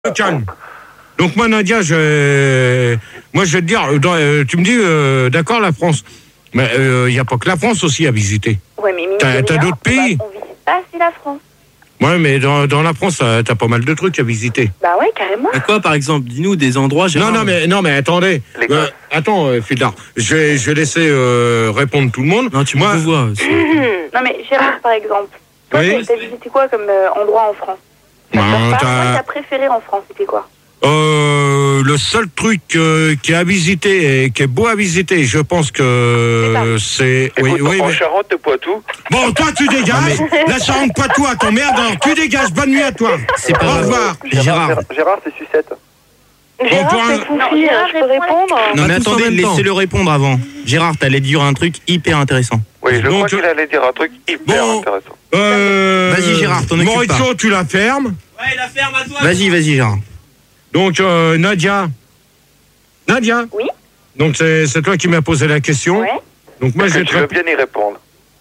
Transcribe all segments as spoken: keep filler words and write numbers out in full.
Calme. Donc moi Nadia, je, moi je vais te dire, dans, euh, tu me dis, euh, d'accord la France, mais il euh, n'y a pas que la France aussi à visiter. Ouais, mais t'as, t'as d'autres pays. On visite pas assez la France. Ouais, mais dans, dans la France, t'as, t'as pas mal de trucs à visiter. Bah ouais, carrément. À quoi, par exemple? Dis-nous des endroits. Gérard. Non, non, mais non, mais attendez. Euh, attends, euh, Fildar, je vais, je vais laisser euh, répondre tout le monde. Non, tu moi, me vois. Non, mais Gérard, par exemple, toi, oui. t'as visité quoi comme euh, endroit en France? Ben, Toi, t'as... t'as préféré en France, c'était quoi? Euh, le seul truc euh, qui est à visiter et qui est beau à visiter, je pense que c'est... Écoute, oui, oui, en mais... Charente, Poitou. Bon, toi, tu dégages. La Charente Poitou, à ton merde, alors tu dégages. Bonne nuit à toi. C'est pas Au revoir. Gérard, Gérard, Gérard c'est Sucette. Gérard, pour un- c'est Foufi, je peux répondre? Non, mais Pas tous en attendez, même temps. laissez-le répondre avant. Gérard, t'allais dire un truc hyper intéressant. Oui, je Donc, crois qu'il allait dire un truc hyper bon, intéressant. Euh... Vas-y, Gérard, t'en occupe Maurizio, pas. tu la fermes. Ouais, la ferme à toi. Vas-y, vas-y, Gérard. Donc, euh, Nadia. Nadia. Oui. Donc, c'est, c'est toi qui m'as posé la question. Ouais. Donc, moi, je vais te Je veux répondre. bien y répondre.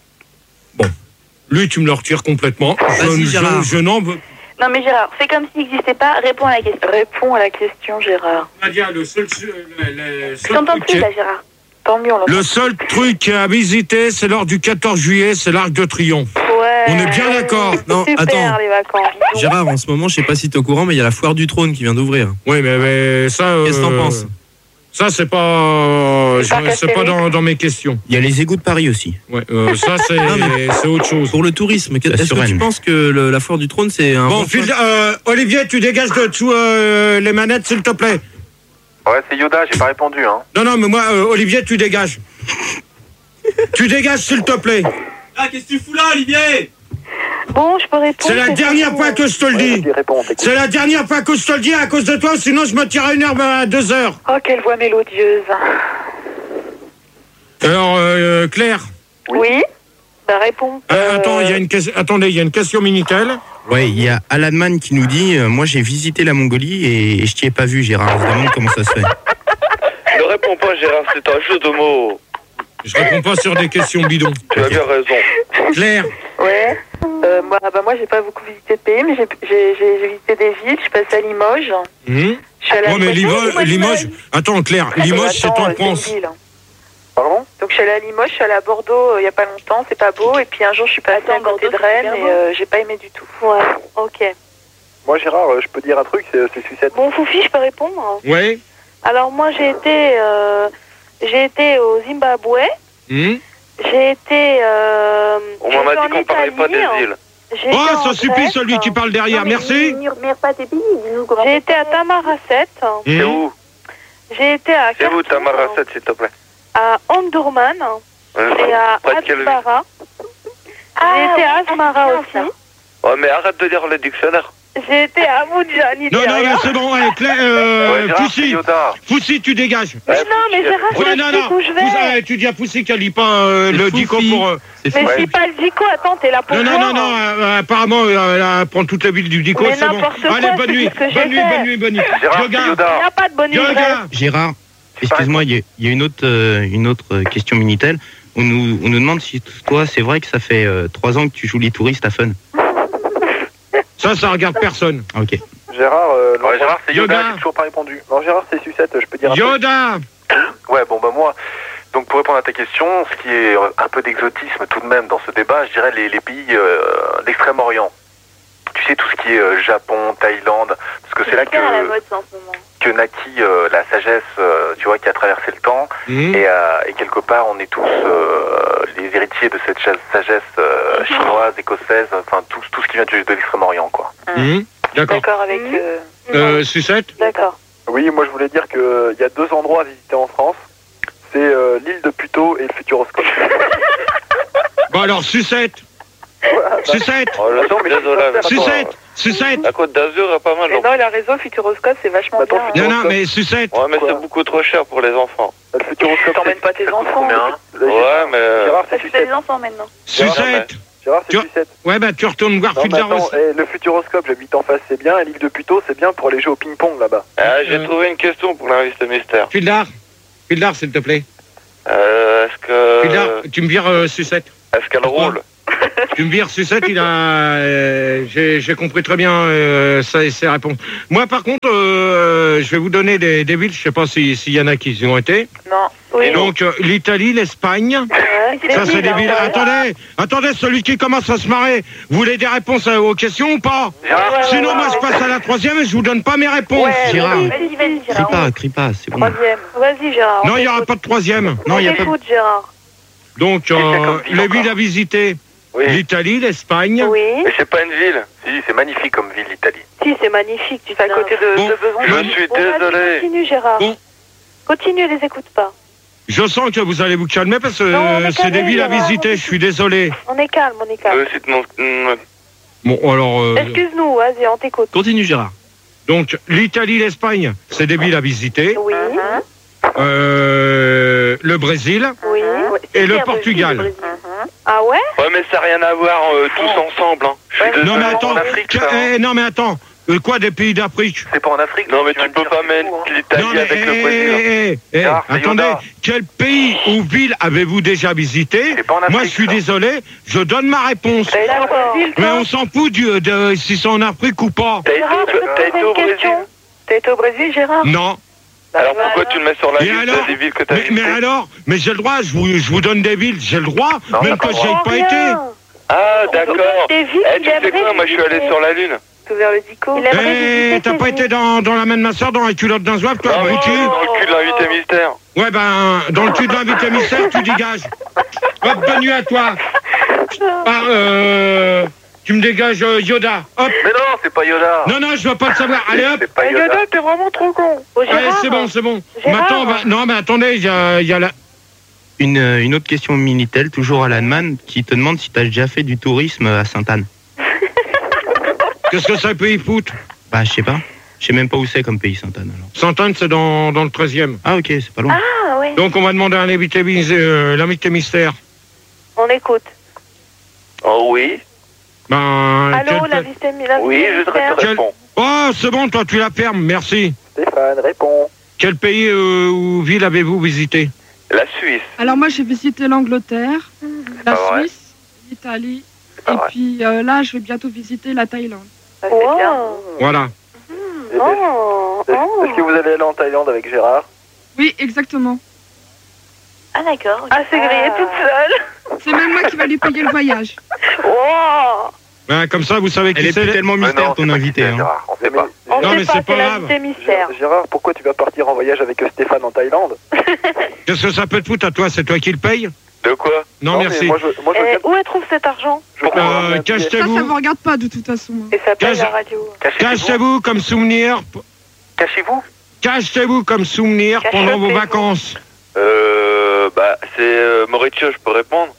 Lui, tu me le retires complètement. Vas-y, je, Gérard. je, je n'en veux... Non, mais Gérard, fais comme s'il n'existait pas, réponds à la question. Réponds à la question, Gérard. Nadia, le seul... Le, le Je seul t'entends truc plus, qui- là, Gérard. Tant mieux, on l'entend. Le seul truc à visiter, c'est lors du quatorze juillet, c'est l'Arc de Triomphe. Ouais. On est bien d'accord. Non, Super, attends. les vacances. Gérard, en ce moment, je sais pas si t'es au courant, mais il y a la foire du trône qui vient d'ouvrir. Oui, mais, mais ça... Qu'est-ce que t'en euh, penses? Ça, c'est pas... C'est pas je- c'est pas Castérix. dans, dans mes questions. Il y a les égouts de Paris aussi. Ouais, euh, ça, c'est, Non, mais- c'est autre chose. Pour le tourisme, est-ce que Suresnes. tu penses que le- la foire du trône, c'est un Bon, bon Phil- point? euh, Olivier, tu dégages de dessous euh, les manettes, s'il te plaît. Ouais, c'est Yoda, j'ai pas répondu, hein. Non, non, mais moi, euh, Olivier, tu dégages. Tu dégages, s'il te plaît. Ah, qu'est-ce que tu fous là, Olivier? Bon, je peux répondre. C'est la dernière fois que je te le dis. Vas-y, réponds, t'écoute. C'est la dernière fois que je te le dis à cause de toi, sinon je me tire à une heure à deux heures. Oh, quelle voix mélodieuse. Alors, euh, Claire, Oui. Bah, réponds. euh, Euh, attends, il y a une question. Attendez, il y a une question Minitel. Ouais, il y a Alan Man qui nous dit euh, moi j'ai visité la Mongolie et, et je t'y ai pas vu, Gérard. Je me demande comment ça se fait. Ne réponds pas, Gérard, c'est un jeu de mots. Je réponds pas sur des questions bidons. Tu as bien raison. Claire, Ouais. Euh, moi, bah, moi, j'ai pas beaucoup visité de pays, mais j'ai, j'ai, j'ai, j'ai visité des villes. Je suis passée à Limoges. hum Je suis allée à Ouais, mais Limoges. Limoges, Limoges. Attends, Claire, Limoges, c'est Attends, en euh, France. une ville. Pardon? Donc, je suis allée à Limoges, je suis allée à Bordeaux euh, il y a pas longtemps, c'est pas beau. Et puis un jour, je suis passée à côté de Rennes et euh, j'ai pas aimé du tout. Ouais, ok. Moi, Gérard, euh, je peux dire un truc, c'est, c'est Sucette. Bon, Foufi, je peux répondre? Ouais. Alors, moi, j'ai été, euh, j'ai été au Zimbabwe. Hum J'ai été. Euh, On m'en j'ai été a en dit qu'on parlait pas des Italie. îles. J'ai été Oh, en ça suffit, Grèce. celui qui parle derrière. Merci. J'ai été à Tamaracet. C'est Hum où? J'ai été à C'est où, Khartoum, Tamaracet, s'il te plaît? à Omdurman Euh, et à près de quelle ville? Asmara. J'ai été à Asmara aussi. Ouais, mais arrête de lire le dictionnaire. J'ai été à Abuja, Non, non, mais c'est bon, ouais, Claire, euh, Ouais, Gérard, c'est Poussi, Yoda. Poussi, tu dégages. Mais non, mais Gérard, je Ouais, non, t'explique non, où je Poussi, vais. ouais, tu dis à Poussi qu'elle lit pas euh, C'est le Foufi. dico pour... euh, C'est Mais fou. Ouais. je dis pas le dico, attends, t'es là pour Non, non, voir. non, non, euh, apparemment, euh, elle prend toute la ville du dico, Mais c'est bon. n'importe quoi, Allez, bonne c'est nuit, ce que j'ai bonne nuit, fait. bonne nuit, bonne nuit. Gérard, c'est Yoga, Il n'y Yoda. a pas de bonne nouvelle. Yoga, Gérard, excuse-moi, il y, a- il y a une autre, euh, une autre euh, question Minitel. On nous, on nous demande si toi, c'est vrai que ça fait euh, trois ans que tu joues les touristes à Fun. ça, ça regarde personne. Ah, ok. Gérard, euh, non, Gérard, c'est Yoda, Yoda. j'ai toujours pas répondu. Non, Gérard, c'est Sucette, je peux dire un truc. Yoda. Ouais, bon, bah moi, donc pour répondre à ta question, ce qui est euh, un peu d'exotisme tout de même dans ce débat, je dirais les, les pays euh, d'Extrême-Orient. Tu sais, tout ce qui est euh, Japon, Thaïlande, parce que c'est là que, à la mode, ça, en ce moment. que naquit euh, la sagesse, euh, tu vois, qui a traversé le temps. Hum. Et, euh, et quelque part, on est tous euh, les héritiers de cette cha- sagesse euh, chinoise, écossaise, enfin tout, tout ce qui vient du, de l'Extrême-Orient, quoi. Hum. D'accord. D'accord avec. Euh... Euh, Sucette. D'accord. Oui, moi je voulais dire qu'il y a deux endroits à visiter en France. C'est euh, l'île de Puteaux et le Futuroscope. Bon alors, Sucette. Sucette. Oh, là, non, mais désolé. Sucette. Sucette. La Côte d'Azur est pas mal. Et non, il a raison, Futuroscope, c'est vachement Attends, bien. Non, non, mais Sucette. Ouais, mais Quoi? c'est beaucoup trop cher pour les enfants. Le Futuroscope. T'emmènes pas tes enfants. Ouais, mais. Gérard, Parce que t'as des enfants maintenant. Sucette. Gérard, Tu- Ouais, bah tu retournes voir Non, mais Fulgar attends, aussi. eh, le Futuroscope, j'habite en face, c'est bien. Et l'île de Puteaux, c'est bien pour aller jouer au ping-pong là-bas. Ah, j'ai Euh. trouvé une question pour l'invité mystère. Fulgar. Fulgar, s'il te plaît. Euh, est-ce que... Fulgar, tu me vires euh, Sucette. Est-ce qu'elle roule? Tu me vires sucette, il a... Euh, j'ai, j'ai compris très bien euh, ça, ses réponses. Moi, par contre, euh, je vais vous donner des, des villes, je sais pas s'il si y en a qui y ont été. Non. Oui. Donc, euh, l'Italie, l'Espagne... Ouais, Ça, c'est des hein, villes. ouais. Attendez, attendez, celui qui commence à se marrer, vous voulez des réponses à- aux questions ou pas? Ouais, Sinon, ouais, moi, ouais. je passe à la troisième et je vous donne pas mes réponses. Ouais, Gérard. vas-y, vas-y, vas-y, Crie Gérard. pas, crie pas, c'est bon. Troisième. Vas-y, Gérard. Non, il n'y aura pas de troisième. Non, il y a pas. Écoute, Gérard. Donc, Qu'est-ce qu'il y a euh, comme ville les encore villes à visiter. Oui. L'Italie, l'Espagne. Oui. Mais c'est pas une ville. Si, c'est magnifique comme ville, l'Italie. Si, c'est magnifique. Tu fais à côté de, Bon. de Besançon. Je suis Bon, vas-y, désolé. Continue, Gérard. Bon. Continue, les écoute pas. Je sens que vous allez vous calmer parce que Non, on est euh, c'est calme, des villes à Gérard, visiter. on Je suis désolé. On est calme, on est calme. Euh, c'est non. mm, Bon, alors, euh, Excuse-nous, vas-y, on t'écoute. Continue, Gérard. donc, l'Italie, l'Espagne, c'est des villes à visiter. Oui. Euh, le Brésil. Oui. Et le Super, Portugal. Brésil, Brésil. Ah ouais? Ouais, mais ça n'a rien à voir euh, tous ensemble. Hein. Je suis Ouais. désolé. Non, mais attends. en Afrique, que- ça, hein. eh, non, mais attends. Euh, quoi, des pays d'Afrique? C'est pas en Afrique. Non, mais tu viens de peux dire, pas c'est mettre fou, hein. l'Italie Non, mais avec le eh, Brésil. eh, eh, eh, Gérard, c'est attendez, Yoda. quel pays ou ville avez-vous déjà visité? C'est pas en Afrique, Moi, je suis ça. désolé, je donne ma réponse. T'as été au Brésil, Mais toi? on s'en fout du, de, si c'est en Afrique ou pas. T'as été, Gérard, je peux te t'as poser été une au Brésil. question? T'as été au Brésil, Gérard? Non. Alors Bah, pourquoi tu le mets sur la Et liste alors des villes que t'as mais, mais visitées? alors Mais j'ai le droit, je vous, je vous donne des villes, j'ai le droit, Non, même t'as pas que le j'y ai Oh, pas rien. été. Ah, On d'accord. donne des villes Eh, qu'il tu sais aimerait quoi, moi je suis allé visiter. sur la Lune. C'est vers le Dico. Il aimerait Eh, visiter t'as tes pas villes. été dans, dans la main de ma soeur, dans la culotte d'un zouave, toi, Ah, moi, abruti? je suis dans le cul de l'invité mystère. Ouais, ben, dans le cul de l'invité mystère, tu dégages. Hop, bonne nuit à toi. Ah, euh, tu me dégages euh, Yoda. Hop. Mais non, c'est pas Yoda. Non, non, je veux pas le savoir. Allez, hop. C'est pas Eh, Yoda. Yoda, t'es vraiment trop con. Oh, Allez, Gérard. c'est bon, c'est bon. Gérard. Maintenant, bah, non, mais attendez, il y a, il y a la... Une, euh, une autre question Minitel, toujours à l'Anman, qui te demande si t'as déjà fait du tourisme à Sainte-Anne. Qu'est-ce que ça peut y foutre? Bah, je sais pas. Je sais même pas où c'est comme pays Sainte-Anne alors. Sainte-Anne, c'est dans, dans le treizième. Ah, ok, c'est pas loin. Ah, ouais. Donc, on va demander à l'invité mis- euh, l'invité mystère. On écoute. Oh oui. Ben, Allô, quel- l'invité l'invité Oui, je te mystère. Quel- réponds. Oh, c'est bon, toi, tu la fermes, merci. Stéphane, réponds. Quel pays euh, ou ville avez-vous visité? La Suisse. Alors moi j'ai visité l'Angleterre, la Ah ouais. Suisse, l'Italie, Ah et ouais. puis euh, là je vais bientôt visiter la Thaïlande. Ah, c'est bien. Voilà. Oh, oh. Est-ce que vous allez aller en Thaïlande avec Gérard? Oui, exactement. Ah, d'accord. Ah, c'est grillé toute seule. C'est même moi qui va lui payer le voyage. Oh. Ben, comme ça, vous savez Elle qui est c'est. plus tellement Mais mystère non, ton c'est pas invité. qui c'est, Hein. Gérard, on sait pas. On Non, sait mais pas, c'est c'est pas grave. l'invité mystère. Gérard, pourquoi tu vas partir en voyage avec Stéphane en Thaïlande? Qu'est-ce que ça peut te foutre à toi? C'est toi qui le paye? De quoi? Non, merci. moi, je, moi, je Et regarde- où elle trouve cet argent? je prends un Euh, billet. Ça, ça Cachetez-vous. vous regarde pas de toute façon. hein. Et ça paye Cache- la radio. Cachez-vous. Cachetez-vous comme souvenir. Cachez-vous. Cachetez-vous comme souvenir pendant vos Cachetez-vous. vacances. Euh, bah, c'est euh, Mauricio, je peux répondre?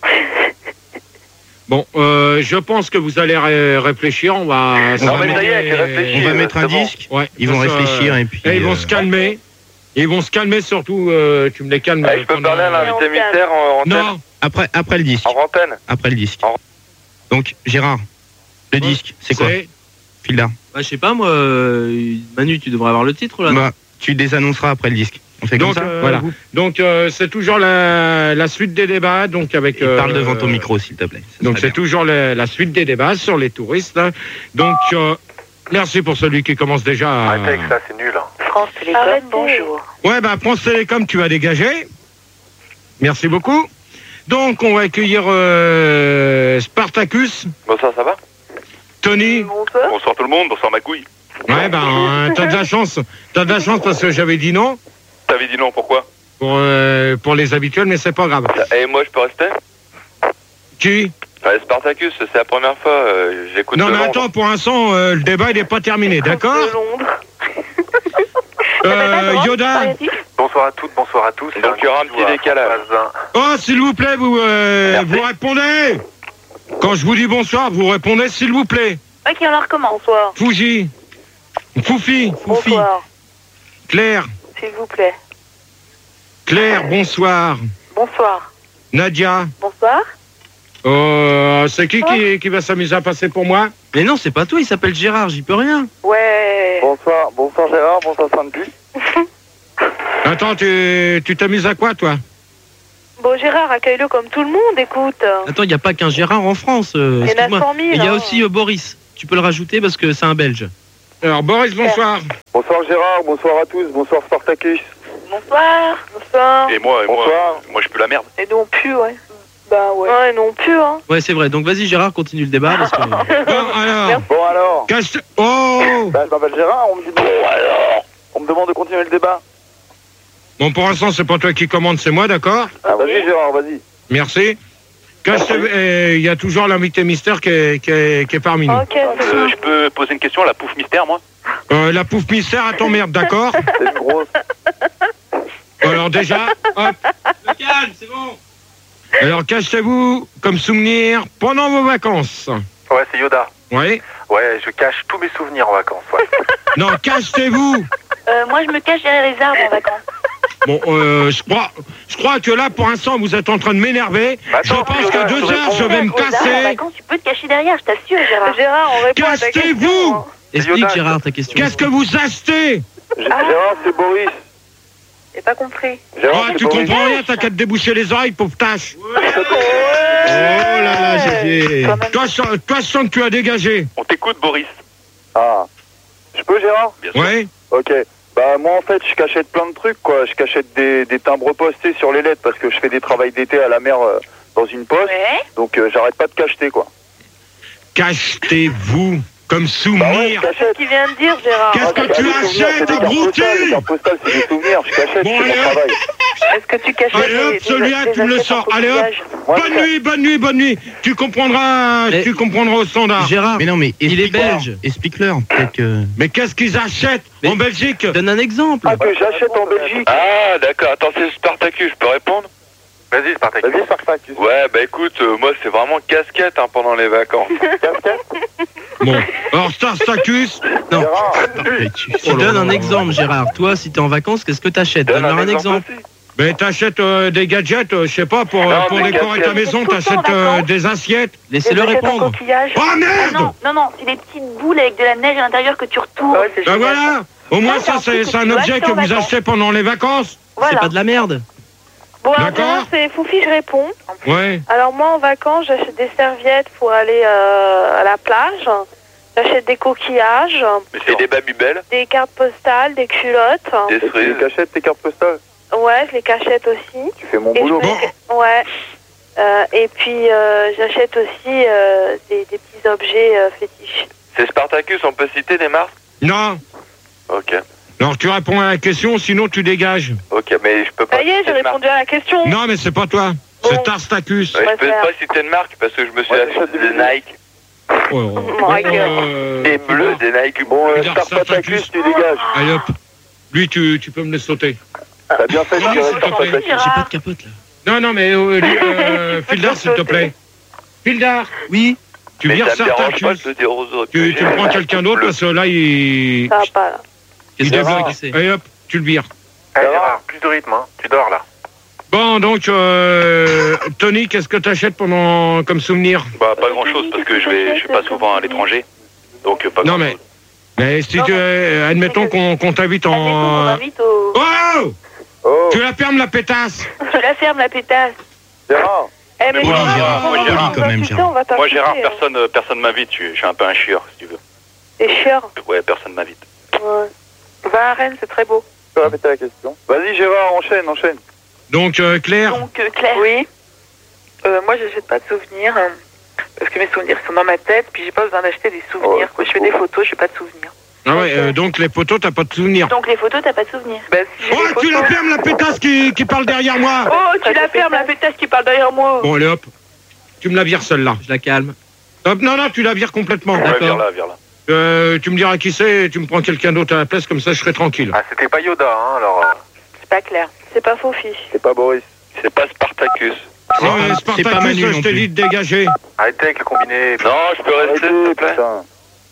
Bon, euh, je pense que vous allez ré- réfléchir. On va. Non, mais va ça y est, mettre- j'ai réfléchi. On va euh, mettre un c'est bon. disque, Ouais, ils vont parce que, réfléchir et puis. Et ils vont euh, se calmer. Ils vont se calmer surtout. euh, tu me les calmes. Ah, je peux pendant- parler à l'invité En mystère en antenne? Non. Après, après le disque. En antenne? Après le disque. En- Donc, Gérard, le disque, c'est quoi? Filda. Bah, je sais pas, moi, euh, Manu, tu devrais avoir le titre, là. non Bah, tu désannonceras après le disque. On fait comme Donc, ça euh, Voilà. vous- donc euh, c'est toujours la, la suite des débats. Donc avec. Et parle euh, devant ton micro, s'il te plaît. Ça Donc serait c'est bien. toujours la, la suite des débats sur les touristes. Là. Donc euh, merci pour celui qui commence déjà. à- Arrêtez avec ça, c'est nul. hein. France Télécom, bonjour. Ouais, bah France Télécom, tu vas dégager. Merci beaucoup. Donc on va accueillir euh, Spartacus, Bonsoir, ça va? Tony. Bonsoir. Bonsoir tout le monde, bonsoir ma couille. Ouais, ben euh, t'as de la chance. T'as de la chance parce que j'avais dit non T'avais dit non, pourquoi? pour euh, pour les habituels, mais c'est pas grave. Et moi, je peux rester? Qui? Ouais, Spartacus, c'est la première fois, euh, j'écoute Non de mais Londres. attends, pour l'instant euh, le débat il est pas terminé, d'accord? De Londres. Euh, Yoda. Bonsoir à toutes, bonsoir à tous. Donc, il y aura un petit décalage. Oh, s'il vous plaît, vous, euh, Merci. vous répondez. Quand je vous dis bonsoir, vous répondez s'il vous plaît. Ok, on en recommence. Bonsoir. Fouji. Foufi. Foufi. Bonsoir. Claire. S'il vous plaît. Claire, bonsoir. Bonsoir. Nadia. Bonsoir. Euh, c'est qui, qui qui va s'amuser à passer pour moi? Mais non, c'est pas toi, il s'appelle Gérard, j'y peux rien. Ouais. Bonsoir, bonsoir Gérard, bonsoir Sandy. Attends, tu tu t'amuses à quoi, toi? Bon, Gérard, accueille-le comme tout le monde, écoute. Attends, il n'y a pas qu'un Gérard en France. euh, Il y en a excuse-moi. cent mille. Il y a hein. aussi euh, Boris. Tu peux le rajouter parce que c'est un Belge. Alors, Boris, bonsoir. Bonsoir Gérard, bonsoir à tous, bonsoir Spartacus. Bonsoir. Bonsoir. Et moi, et moi, Bonsoir. moi je pue la merde. Et non plus, ouais. Bah ouais. Ouais, non plus, hein. Ouais, c'est vrai. Donc vas-y, Gérard, continue le débat. Parce que... Bon, alors, Bon alors, cache... Oh bah, je m'appelle Gérard, on me dit bon alors, on me demande de continuer le débat. Bon, pour l'instant, c'est pas toi qui commande, c'est moi, d'accord? Ah, vas-y Gérard, vas-y. Merci. Cache... Il y a toujours l'invité mystère qui est, qui est, qui est parmi nous. Ok, c'est Euh, bon. je peux poser une question, la pouffe mystère, moi? Euh, la pouffe mystère, à ton merde, d'accord? C'est une grosse. Alors déjà, hop. Calme, c'est bon. Alors, cachez-vous comme souvenir pendant vos vacances. Ouais, c'est Yoda. Oui. Ouais, je cache tous mes souvenirs en vacances, ouais. Non, cachez-vous. Euh, moi, je me cache derrière les arbres en vacances. Bon, euh, je crois, je crois que là, pour l'instant, vous êtes en train de m'énerver. Je Attends, pense qu'à Yoda, deux je heures, je vais me Aux arbres, en casser. vacances, tu peux te cacher derrière, je t'assure, Gérard. Gérard, on répond à ta question. Cachez-vous. hein. Explique, Yoda. Gérard, ta question. Qu'est-ce que vous achetez? G- Gérard, c'est Boris. J'ai pas compris. Gérard, Ah, c'est tu Boris. comprends rien, t'as qu'à te déboucher les oreilles, pauvre tâche. Oh Oh là là, Gégé. Quand même. Toi, je sens- toi, je sens que tu as dégagé. On t'écoute, Boris. Ah, je peux Gérard? Bien sûr. Ouais. Ok. Bah moi en fait je cachette plein de trucs quoi, je cachette des, des timbres postés sur les lettres parce que je fais des travails d'été à la mer euh, dans une poste, Ouais. donc euh, j'arrête pas de cacheter quoi. Cachetez-vous comme Bah ouais, souvenir. je C'est ce cachette. qu'il vient de dire, Gérard. Qu'est-ce Ah, que bah, tu des souvenirs, c'est achètes, des cartes abruti? postales, les cartes postales c'est des souvenirs, je cachette, Bon, je fais allez, mon hop. travail. Est-ce que tu caches Allez, hop, des- celui-là, des tu me le assiettes en sors. Allez, hop. coquillage? Moi, Bonne je- nuit, bonne nuit, bonne nuit. Tu comprendras, Mais- tu comprendras au standard. Gérard, Mais non, mais il est explique-leur. belge. Explique-leur. Peut-être que. Mais qu'est-ce qu'ils achètent Mais- en Belgique? Donne un exemple. Ah que j'achète en Belgique. Ah, d'accord. Attends, c'est Spartacus, je peux répondre? Vas-y, Spartacus. Vas-y Spartacus. Ouais, bah écoute, euh, moi c'est vraiment casquette hein, pendant les vacances. Casquette. Bon, alors Spartacus, Non. Gérard. Mais tu- Tu donnes un exemple, Gérard. Toi, si t'es en vacances, qu'est-ce que t'achètes? Donne Donne-leur un exemple. aussi. ben t'achètes euh, des gadgets, euh, je sais pas, pour, euh, Non, pour mais décorer gadgets. ta maison, Tout le temps en t'achètes euh, vacances. des assiettes. Laissez-le Des assiettes en répondre. coquillage. Oh Ah merde! non, non, non, c'est des petites boules avec de la neige à l'intérieur que tu retournes. Ben voilà! Au moins Ça, c'est ça, un c'est truc c'est que un tu objet achètes que en vous vacances. achetez pendant les vacances. C'est Voilà. pas de la merde. Bon, alors D'accord. maintenant, c'est Foufi, je réponds. Ouais. Alors moi, en vacances, j'achète des serviettes pour aller euh, à la plage. J'achète des coquillages, Mais c'est des babybel, des cartes postales, des culottes. des Et tu les cerises. cachettes tes cartes postales. Ouais, je les cachette aussi. Tu fais mon Et je boulot. me- Bon. Ouais. Euh, et puis, euh, j'achète aussi euh, des, des petits objets euh, fétiches. C'est Spartacus, on peut citer des marques? Non. Ok. Alors tu réponds à la question, sinon tu dégages. Ok, mais je peux pas Ça y est, j'ai citer de marque. répondu à la question. Non, mais c'est pas toi. Bon. C'est Tarstacus. Ouais, Ouais, je peux faire. pas citer de marque parce que je me suis Ouais, acheté j'achète des des Nike. Oh, My God. euh, Des bleus, des Nike. Bon euh, Regarde, Spartacus, Spartacus. tu dégages. Allez hop. Lui, tu, tu peux me le sauter. T'as bien fait de Non, tirer s'il te plaît. Spartacus. J'ai pas de capote là. Non, non, mais euh, lui, euh, Fildar, s'il te plaît. Fildar, Oui. tu Mais vires ça me dérange pas de Spartacus. le dire aux autres. Tu, tu prends quelqu'un d'autre parce que là, il... Ça va pas, là. Qu'est-ce il que débloque. c'est que c'est? Allez hop, tu le vires. Allez, Gérard, plus de rythme, hein. Tu dors là. Bon, donc, euh, Tony, qu'est-ce que t'achètes pendant comme souvenir? Bah, pas grand chose parce que je vais, je vais pas souvent à l'étranger. Donc, euh, pas Non, grand mais, chose. mais si Non, tu, mais- euh, admettons qu'on qu'on t'invite Admettons qu'on en... m'invite au... Oh! Oh, Tu la fermes la pétasse. Tu la fermes, la pétasse. Gérard. Eh, mais Mais moi, moi, Gérard, on va moi, Gérard, nous quand même, insulter, Gérard. on va Moi, t'insulter, Gérard, hein. personne, euh, personne m'invite. Je, je suis un peu un chieur, si tu veux. T'es chieur. Ouais, personne m'invite. Ouais. Va à Rennes, c'est très beau. Tu peux répéter la question. Vas-y Gérard, enchaîne, enchaîne. Donc, euh, Claire, Donc, euh, Claire. Oui. Euh, moi, j'achète pas de souvenirs hein, parce que mes souvenirs sont dans ma tête, puis j'ai pas besoin d'acheter des souvenirs. Oh, Quand je fais c'est des beau. photos, j'ai pas de souvenirs. ah ouais, euh, donc les photos, t'as pas de souvenir. Donc, les photos, t'as pas de souvenirs. Bah, si j'ai Oh, des tu la photos- fermes la pétasse qui, qui parle derrière moi. Oh, tu la fermes, la pétasse qui parle derrière moi. Bon, allez hop. Tu me la vires celle-là. Je la calme. Hop, non, non, tu la vires complètement. Ouais, D'accord. viens là, viens là. Euh, tu me diras qui c'est et tu me prends quelqu'un d'autre à la place, comme ça je serai tranquille. Ah, c'était pas Yoda, hein, alors. euh, C'est pas clair. C'est pas faux, fils. C'est pas Boris. C'est pas Spartacus. Non, mais c'est pas Spartacus, Manu je non t'ai plus. dit de dégager. Arrêtez avec le combiné. Non, je peux rester, s'il te Arrêtez, plaît. putain.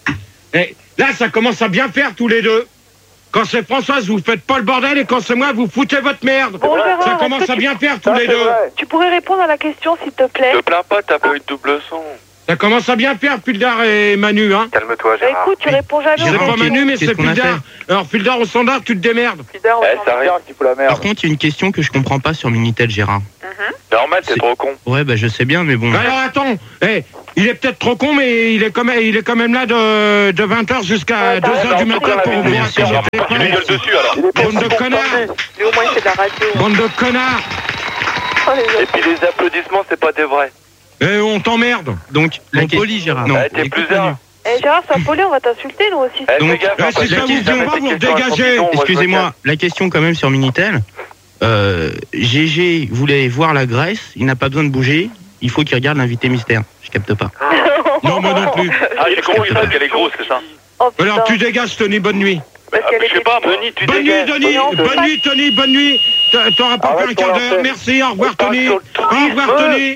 Eh, là, ça commence à bien faire tous les deux. Quand c'est Françoise, vous faites pas le bordel et quand c'est moi, vous foutez votre merde. Bon, Gérard, Ça est-ce commence que à tu- bien faire tous Ça, les c'est deux. vrai. Tu pourrais répondre à la question, s'il te plaît. Te plains pas, t'as pas eu de double son. Ça commence à bien faire, Pildar et Manu, hein. Calme-toi, Bah, Gérard. écoute, tu réponds jamais. C'est Gérard, pas qu'est- Manu, mais qu'est-ce c'est qu'on a Pildar. Alors, Pildar au standard, tu te démerdes. Pildar, on Eh, s'en ça va. arrive. Gérard qui fout la merde. Par contre, il y a une question que je comprends pas sur Minitel, Gérard. Normal, t'es C'est- trop con. Ouais, bah je sais bien, mais bon. Alors, attends. Eh, il est peut-être trop con, mais il est quand même, il est quand même là de, de vingt heures jusqu'à Ouais, deux t'as heures du raison, matin t'as pour raison. vous Merci, raconter Gérard. des Tu lui gueules conneries. dessus alors. Il est Bande de pas connards. Lui, au moins, il fait de la radio. Bande de connards. Oh, les Et autres. puis les applaudissements, c'est pas des vrais. Eh, on t'emmerde. Donc, la On que- poli, Gérard. Non. Eh, t'es Écoute, plus un. Manu. Eh, Gérard, sois poli, on va t'insulter, nous aussi. Eh, Donc, fais gaffe, eh, hein, si parce ça que vous si vient jamais pas, tes vous questions, elles sont dégagez. bidons, moi, je me Excusez-moi, casse. la question quand même sur Minitel. Euh, G G voulait voir la Grèce, il n'a pas besoin de bouger, il faut qu'il regarde l'invité mystère. Je capte pas. Non, moi non plus. Ah, j'ai compris parce qu'elle est grosse, c'est ça. Oh, putain. Alors, tu dégages, Tony, bonne nuit. Parce Ah, qu'elle Je sais était- pas, Bonnie, tu Bonne nuit, dégages. Tony. Non, Bonne pas- nuit, Tony. Bonne nuit. T'a- T'auras pas Arrête fait un ton quart d'heure. lancet. Merci. Au revoir, On parle Tony. sur Au le tourisme. revoir, Tony.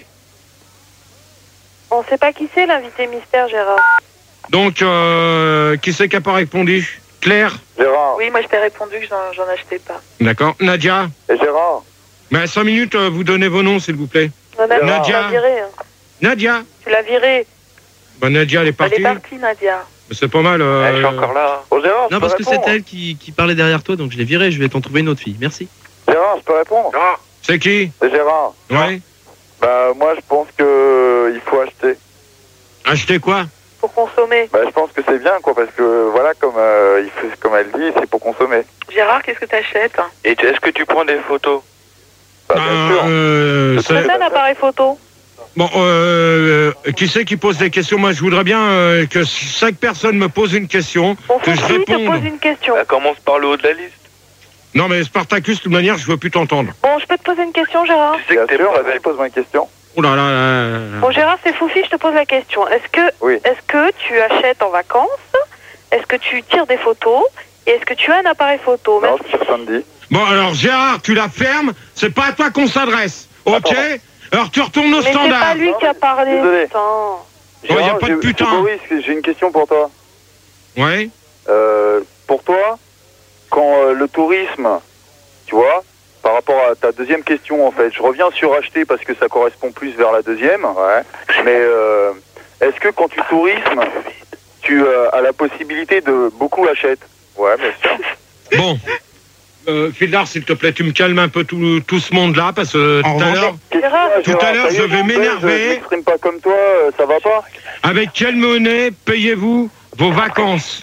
On sait pas qui c'est, l'invité mystère, Gérard. Donc, euh, qui c'est qui n'a pas répondu? Claire? Gérard. Oui, moi, je t'ai répondu que j'en j'en achetais pas. D'accord. Nadia? Et Gérard. Mais cinq minutes, euh, vous donnez vos noms, s'il vous plaît. Non, Nadia, tu Nadia. l'as virée. hein. Nadia? Tu l'as virée. Bah, Nadia, elle est Elle partie. est partie, Nadia. C'est pas mal. Eh, euh, Je suis encore là. Bon, Gérard, je Non, peux parce que répondre. c'est elle qui, qui parlait derrière toi, donc je l'ai virée. Je vais t'en trouver une autre fille. Merci. Gérard, je peux répondre. C'est qui? C'est Gérard. Ouais. Bah, moi, je pense que euh, il faut acheter. Acheter quoi? Pour consommer. Bah, je pense que c'est bien, quoi, parce que, voilà, comme, euh, il faut, comme elle dit, c'est pour consommer. Gérard, qu'est-ce que t'achètes? Et tu- est-ce que tu prends des photos? Bah, bien Euh, sûr. euh, C'est c'est- ça, un appareil photo. Bon, euh, euh, qui c'est qui pose des questions? Moi, je voudrais bien euh, que chaque personne me pose une question, Mon que je fils te réponde. pose une question. Ça commence par le haut de la liste. Non, mais Spartacus, de toute manière, je veux plus t'entendre. Bon, je peux te poser une question, Gérard? Tu sais Bien que t'es sûr, pas vas-y, belle. pose-moi une question. Oh là là là là. Bon, Gérard, c'est Foufi, je te pose la question. Est-ce que, Oui. est-ce que tu achètes en vacances? Est-ce que tu tires des photos? Et est-ce que tu as un appareil photo? Non, Merci. c'est sur samedi. Bon, alors, Gérard, tu la fermes, c'est pas à toi qu'on s'adresse. Ok? pardon. Alors, tu retournes au Mais c'est standard. pas lui qui a parlé. Désolé. Putain. Oh, y a Gérard, pas de j'ai- putain. c'est Boris, j'ai une question pour toi. Ouais. Euh, pour toi, quand euh, le tourisme, tu vois, par rapport à ta deuxième question, en fait, je reviens sur acheter parce que ça correspond plus vers la deuxième. Ouais. Mais euh, est-ce que quand tu tourismes, tu euh, as la possibilité de beaucoup achètes? Ouais, bien sûr. Bon. Euh, Fildar, s'il te plaît, tu me calmes un peu tout, tout ce monde-là, parce que tout En à revanche- l'heure, Gérard, Tout à l'heure, ça y est, je vais me plaît, m'énerver. Je m'exprime pas comme toi, euh, ça va pas? avec quelle monnaie payez-vous vos vacances?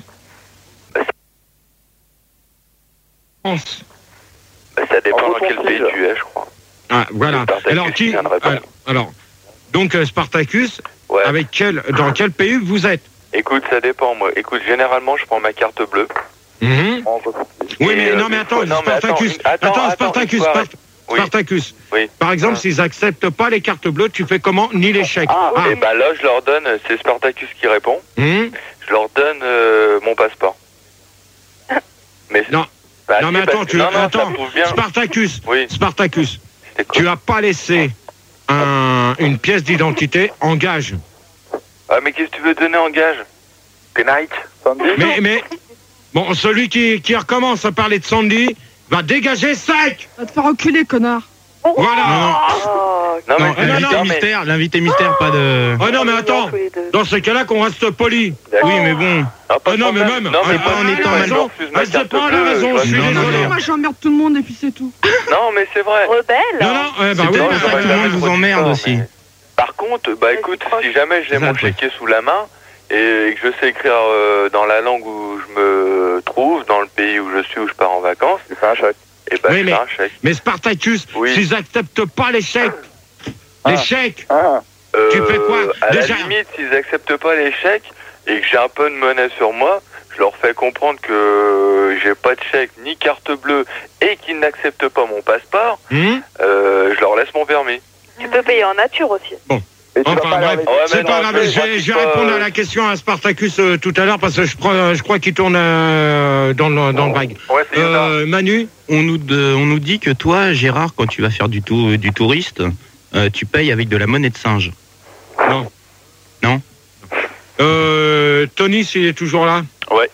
Vacances. Bah, ça dépend En dans quel retour, pays si, tu es, je crois. Ah, voilà. Spartacus Alors, qui qui... vient de répondre. alors, alors, donc, euh, Spartacus, Ouais. avec quel, dans quel pays vous êtes? Écoute, ça dépend, moi. Écoute, généralement, je prends ma carte bleue. Mhm. On peut- Oui, Et, mais euh, non, mais une attends, fois- non, mais Spartacus, attends, une- attends, attends, attends, Spartacus, une fois- Spart- Oui. Spartacus. Oui. Par exemple, Ouais. s'ils acceptent pas les cartes bleues, tu fais comment? Ni les chèques. Ah, Ah. Et bah là, je leur donne, c'est Spartacus qui répond, Mhm. je leur donne euh, mon passeport. Mais Non. Bah, Non, si, mais parce attends, que- tu, non, non, ça attends, prouve bien. Spartacus, Oui. Spartacus, C'était quoi tu as pas laissé un- une pièce d'identité en gage. Ah, mais qu'est-ce que tu veux donner en gage? Good night. Samedi? Mais, mais, bon, celui qui, qui recommence à parler de Sandy va dégager sec. Va te faire enculer, connard. Voilà. Oh, Non, Non, mais, l'invité non, mais- mystère, l'invité mystère, pas de. Oh non, mais attends, tous les deux. dans ces cas-là, qu'on reste poli. Oui, mais bon. Ah, pas Oh non, de mais problème. même, Non, mais ah, pas ah, en ah, étant ah, raison. raison. Ah, c'est pas la raison, je suis Non, non, désolé. non. Moi, j'emmerde tout le monde et puis c'est tout. Non, mais c'est vrai. Rebelle. Non, non, eh ben C'est oui, peut-être mais pour ça que ça- tout le monde vous emmerde mais- aussi. Par contre, bah écoute, si jamais j'ai C'est ça, mon le truc. chéquier sous la main et que je sais écrire euh, dans la langue où je me trouve, dans le pays où je suis, où je pars en vacances, Tu fais un chèque. et bah Oui, je mais- fais un chèque. Mais Spartacus, Oui. s'ils acceptent pas les chèques, les Ah. chèques, Ah, Euh, Tu fais quoi À Déjà- la limite, s'ils acceptent pas les chèques et que j'ai un peu de monnaie sur moi, je leur fais comprendre que j'ai pas de chèque ni carte bleue et qu'ils n'acceptent pas mon passeport, hum, euh, je leur laisse mon permis. Tu peux payer en nature aussi. et tu vas enfin pas bref, aller- Ouais, mais c'est non, pas grave, je- je vais, je vais pas, répondre euh, à la question à Spartacus euh, tout à l'heure parce que je crois, je crois qu'il tourne euh, dans le, dans le bag. Ouais, c'est Yoda. Euh, Manu, On nous, de- on nous dit que toi, Gérard, quand tu vas faire du, tou- du touriste, euh, tu payes avec de la monnaie de singe. non. Non. Euh, Tony, s'il est toujours là.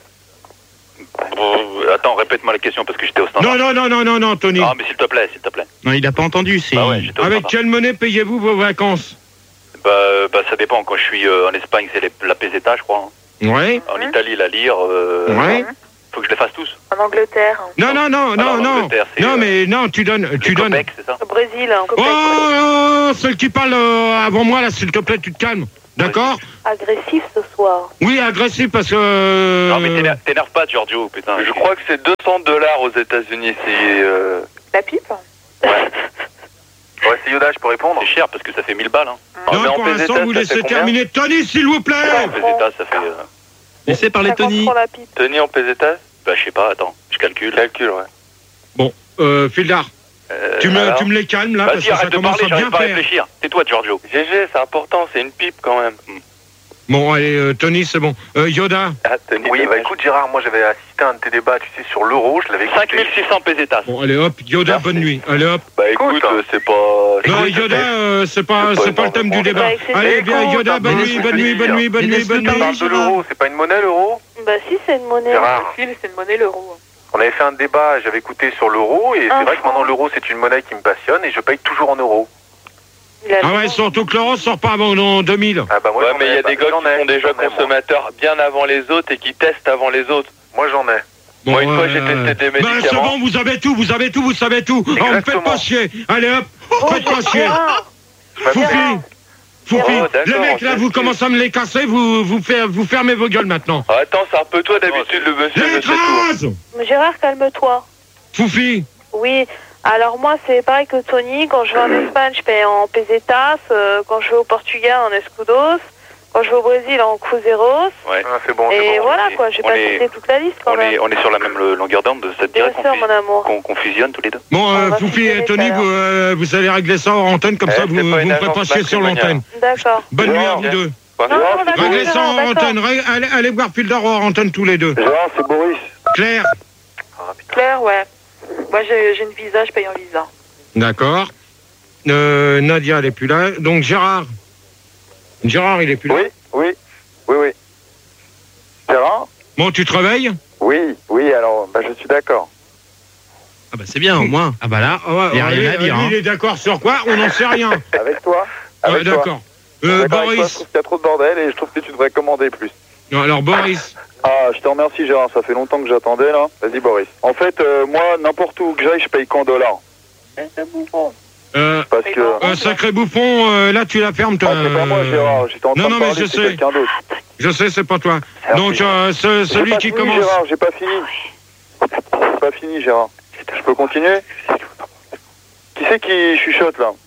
Euh, attends, répète-moi la question parce que j'étais au standard. Non, non, non, non, non, non, Tony. Ah, mais s'il te plaît, s'il te plaît. Non, il n'a pas entendu. C'est Bah ouais, j'étais au Avec standard. quelle monnaie payez-vous vos vacances? Bah, euh, bah, ça dépend. Quand je suis euh, en Espagne, c'est les- la peseta, je crois. hein. Ouais. En Italie, la lire. Euh, Ouais. Faut que je les fasse tous. En Angleterre. Non, non, non, Alors, non, en non. Angleterre, c'est, Non, euh, mais non, tu donnes, tu Les donnes. copecs, c'est ça? Au Brésil. En Oh, oh, oh, celle qui parle euh, avant moi, là, s'il te plaît, tu te calmes. D'accord? Agressif ce soir. Oui, agressif parce que. euh, Non, mais t'énerve- t'énerve pas, Giorgio, putain. Je crois que c'est deux cents dollars aux États-Unis. C'est. Euh... La pipe. Ouais, c'est Yoda, je peux répondre. C'est cher parce que ça fait mille balles. Hein. Non, mais en pour l'instant, peseta, vous ça laissez fait combien terminer. Tony, s'il vous plaît. En peseta, ça fait. Euh... Laissez parler Tony. Pour la pipe. Tony en peseta? Bah, je sais pas, attends, je calcule. Calcul, ouais. Bon, euh, Fildar, Euh, tu me, alors tu me les calmes là, parce Vas-y, que ça arrête de commence parler, à j'arrive bien pas à faire. réfléchir. Tais-toi, Giorgio. G G, c'est important, c'est une pipe quand même. Bon, allez, euh, Tony, c'est bon. Euh, Yoda. Ah, Tony, Oui, bah dommage. écoute Gérard, moi j'avais assisté à un de tes débats, tu sais, sur l'euro, je l'avais cinq mille six cents pesetas. Bon, allez, hop, Yoda, Merci. bonne nuit. Allez, hop. Bah écoute, Écoute, euh, c'est pas. Non, écoute, Yoda, euh, c'est pas, c'est pas c'est pas le thème du énormément. débat. C'est pas Allez, excessif. bien, Yoda, bonne mais nuit, c'est bonne nuit, bonne nuit, bonne Mais nuit, laisse-le bonne On nuit. parle de l'euro, c'est pas une monnaie l'euro? Bah si, c'est une monnaie. Gérard, Phil, c'est une monnaie l'euro. on avait fait un débat, j'avais écouté sur l'euro, et Un c'est vrai que franc. maintenant l'euro c'est une monnaie qui me passionne, et je paye toujours en euros. Il a Ah le ouais, nom. surtout que l'euro sort pas avant en deux mille. Ah bah moi Ouais, j'en mais il y ai, a bah, des gars j'en qui ai, sont déjà j'en ai, moi. consommateurs bien avant les autres et qui testent avant les autres. Moi j'en ai. Moi, une fois, euh, j'ai testé des Bah, c'est médicaments. bon, vous avez tout, vous avez tout, vous savez tout. Oh, me faites Exactement. pas chier. Allez, hop, Oh, faites pas chier. Gérard. Foufi, Foufi, Oh, d'accord, les mecs là, ok. vous commencez à me les casser, vous, vous, faire, vous fermez vos gueules maintenant. Ah, attends, c'est un peu toi d'habitude, le monsieur, Les je sais tout. traces. Gérard, calme-toi. Foufi, Oui, alors moi c'est pareil que Tony, quand je vais en Espagne je paye en pesetas, euh, quand je vais au Portugal en escudos, quand je vais au Brésil en cruzeiros, Ouais. Ah, c'est bon, c'est et bon. voilà est- quoi, j'ai on pas est- cité toute la liste quand On même. est, on est sur la même euh, longueur d'onde, ça te dirait Bien qu'on sûr fus- mon amour. qu'on qu'on fusionne tous les deux? bon, On euh, va Foufi et fusionner Tony, tout à vous, euh, vous allez régler ça en antenne, comme Eh, ça c'est vous pas vous une me faites pas agence chier sur matrimoniale. l'antenne. D'accord. Bonne nuit à Gérard, vous deux. Ouais. Non, non, d'accord, Réglez ça Gérard, en d'accord. antenne, Ré- allez, allez voir Fildar hors antenne tous les deux. Gérard, c'est Boris. Claire, Ah, putain. Claire, ouais. Moi, j'ai j'ai une visa, je paye en visa. d'accord. Euh, Nadia, elle est plus là. Donc Gérard. Gérard, il est plus là. Oui, oui, oui, oui. Gérard? Bon, tu te réveilles? Oui, oui, alors, bah, je suis d'accord. Ah bah c'est bien, au moins. Ah bah là, ouais, Il y a ouais, rien lui, à dire, lui, hein. il est d'accord sur quoi? On n'en sait rien. Avec toi? Ouais, Avec toi. d'accord. Euh, D'accord avec toi, je Boris. trouve qu'il y a trop de bordel et je trouve que tu devrais commander plus. Non, alors Boris. Ah, je te remercie Gérard, ça fait longtemps que j'attendais là. Vas-y Boris. En fait, euh, moi, n'importe où que j'aille, je paye qu'en dollars. Euh, Parce que... euh, sacré bouffon, euh, là tu la fermes, toi. Ah, c'est pas moi Gérard, j'étais en train Non, de non, mais parler, je c'est sais. quelqu'un d'autre. Je sais, c'est pas toi. Merci. Donc, euh, ce- J'ai celui pas qui fini, commence. Gérard, j'ai pas fini. J'ai pas fini Gérard. Je peux continuer? Qui c'est qui chuchote là?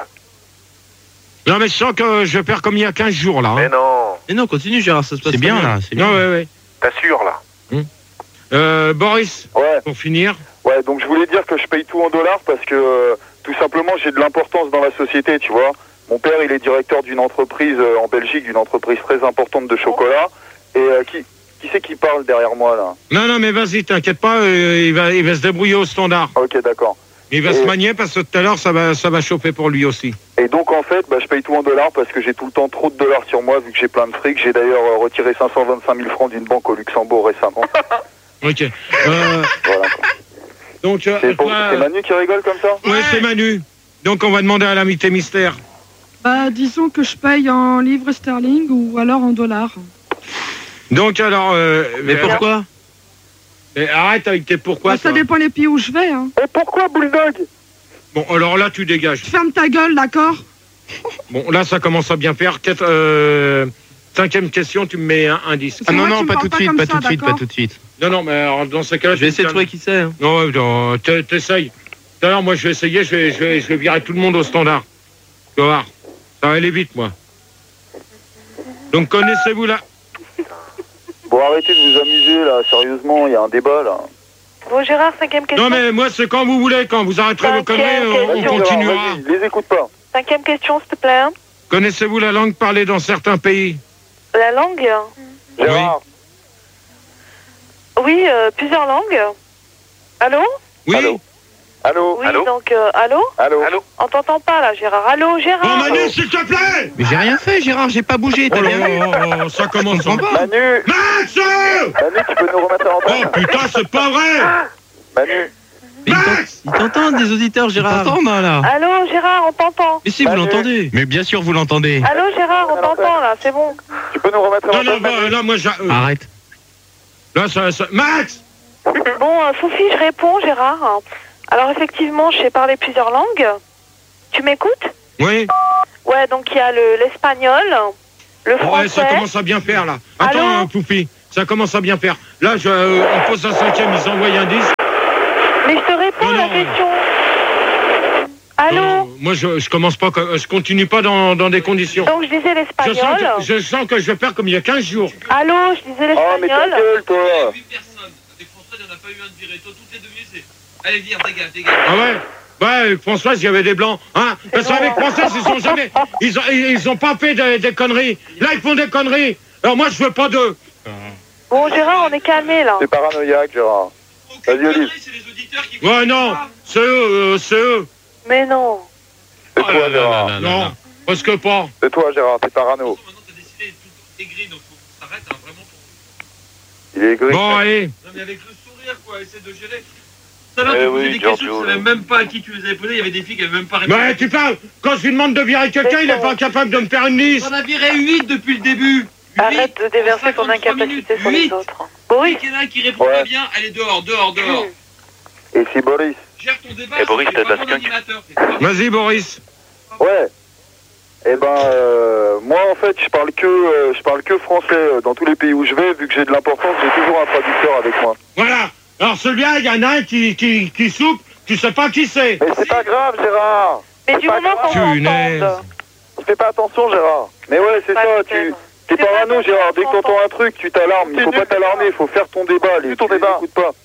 Non, mais je sens que je perds comme il y a quinze jours, là. Mais Hein. non, Et non, continue Gérard, ça se passe C'est très bien là, c'est bien. Non, ouais, ouais. t'assures là. Euh, Boris, Ouais, pour finir. ouais, donc je voulais dire que je paye tout en dollars parce que euh, tout simplement j'ai de l'importance dans la société, tu vois. Mon père, il est directeur d'une entreprise euh, en Belgique, d'une entreprise très importante de chocolat. Et euh, qui, qui c'est qui parle derrière moi là? Non, non, mais vas-y, t'inquiète pas, euh, il, va, il va se débrouiller au standard. Ok, d'accord. Il va Et- se manier parce que tout à l'heure, ça va, ça va chauffer pour lui aussi. Et donc en fait, bah, je paye tout en dollars parce que j'ai tout le temps trop de dollars sur moi vu que j'ai plein de fric. J'ai d'ailleurs euh, retiré cinq cent vingt-cinq mille francs d'une banque au Luxembourg récemment. Ok. Euh, Voilà. donc, euh, C'est pour- toi- c'est Manu qui rigole comme ça? Ouais, c'est Manu. Donc, on va demander à l'invité mystère. Bah, disons que je paye en livres sterling ou alors en dollars. Donc, alors. Euh, Mais alors- pourquoi? Mais arrête avec tes pourquoi. Bah, ça toi. dépend les pays où je vais. Hein. Et pourquoi Bulldog? Bon, alors là, tu dégages. Ferme ta gueule, d'accord? Bon, là, ça commence à bien faire. Quatre, euh, cinquième question, tu me mets un indice. Ah non, moi, non, tu me pas parles tout de pas suite, comme pas ça, tout de suite, pas d'accord tout de suite. Non, non, mais alors, dans ce cas-là, Je vais essayer de trouver qui c'est. hein. Non, ouais, non, t'e- t'essayes. Tout à l'heure, moi, je vais essayer, je vais, je, vais, je vais virer tout le monde au standard. Tu vas voir. Ça va aller vite, moi. Donc, connaissez-vous là? Bon, arrêtez de vous amuser là, sérieusement, il y a un débat là. Bon Gérard, cinquième question. Non, mais moi, c'est quand vous voulez. Quand vous arrêterez vos Cinquième conneries, on, on question. Gérard, continuera. vas-y, les écoute pas. Cinquième question, s'il te plaît. Connaissez-vous la langue parlée dans certains pays? La langue? Gérard, Oui, euh, plusieurs langues. Allô? Oui. Allô? Allô? Oui, Allô donc, euh, allô? Allô? Allô? On t'entend pas là, Gérard. Allô, Gérard? Bon, Manu, s'il te plaît! Mais j'ai rien fait, Gérard, j'ai pas bougé. Oh T'as là bien vu? là, là, ça commence comprends en... pas. Manu, Max! Manu, tu peux nous remettre à Oh l'antenne? putain, c'est pas vrai! Manu, Mais ils t'ent- ils t'entendent, des auditeurs, Gérard. T'entends, non, là? Allô, Gérard, on t'entend. Mais si, vous l'entendez. Mais bien sûr, vous l'entendez. Allô, Gérard, on t'entend, là, c'est bon. Tu peux nous remettre Non, en non, antenne, bah, Manu là, moi, j'a- euh, Arrête. là, ça, ça- Max! Bon, euh, Foufi, je réponds, Gérard. Alors, effectivement, je sais parler plusieurs langues. Tu m'écoutes? Oui. Ouais, donc il y a le- l'espagnol, le Ouais, français. ça commence à bien faire, là. Attends, Allô hein, Poufi, ça commence à bien faire. Là, je, euh, on pose la cinquième, ils envoient un disque. Mais je te réponds Non, à la non, question. Allô? Non, moi, je, je commence pas, comme- je continue pas dans, dans des conditions. Donc je disais Je sens, l'espagnol. que, je sens que je vais faire comme il y a quinze jours. Allô, je disais Oh, mais ta l'espagnol. gueule, toi. personnes. Avec François, il n'y en a pas eu un de viré. Toi, toutes les deux, c'est. Allez, vire, dégage, dégage. Ah ouais? Ouais, avec Françoise, il y avait des blancs. Hein? Parce qu'avec Françoise, ils ont jamais. Ils ont, ils, ils ont pas fait des, des conneries. Là, ils font des conneries. Alors moi, je veux pas d'eux. Bon, Gérard, on est calmé là. C'est paranoïaque, Gérard. Vas-y, Olive. C'est les auditeurs qui. Ouais, non, c'est eux, euh, c'est eux. Mais non. C'est Oh toi, Gérard. Non, parce que pas. C'est toi, Gérard, t'es parano. Maintenant, t'as décidé de tout aigri, donc faut qu'on s'arrête, hein, vraiment. Pour... Il est gris. Bon, allez. Non, mais avec le sourire, quoi, essaie de gérer. Tout à l'heure, Eh tu posais oui, des questions, tu Giorgio, savais là. même pas à qui tu les avais posées. Il y avait des filles qui avaient même pas répondu. Mais tu parles. Quand je lui demande de virer quelqu'un, il est pas capable de me faire une liste. On a viré huit depuis le début. Arrête de déverser ton incapacité sur les autres. Boris. Il y en a un qui répond Ouais. pas bien, allez dehors, dehors, dehors. Et si Boris? Gère ton débat. Eh, Boris, c'est t'as de pas la ton skunk. animateur, c'est toi. Vas-y, Boris. Ouais. Eh ben, euh, moi en fait, je parle que, euh, je parle que français euh, dans tous les pays où je vais, vu que j'ai de l'importance, j'ai toujours un traducteur avec moi. Voilà. Alors celui-là, il y en a un qui, qui, qui soupe, tu sais pas qui c'est. Mais c'est pas grave, Gérard. Mais du pas moment grave. qu'on Punaise. m'entende. Tu fais pas attention, Gérard. Mais ouais, c'est Pas ça. la Tu, peine. t'es Fais pas parano, attention, Gérard. Dès que on t'entends un truc, tu t'alarmes. Il faut pas t'alarmer. Il faut faire ton débat. Les, ton débat. Écoute pas.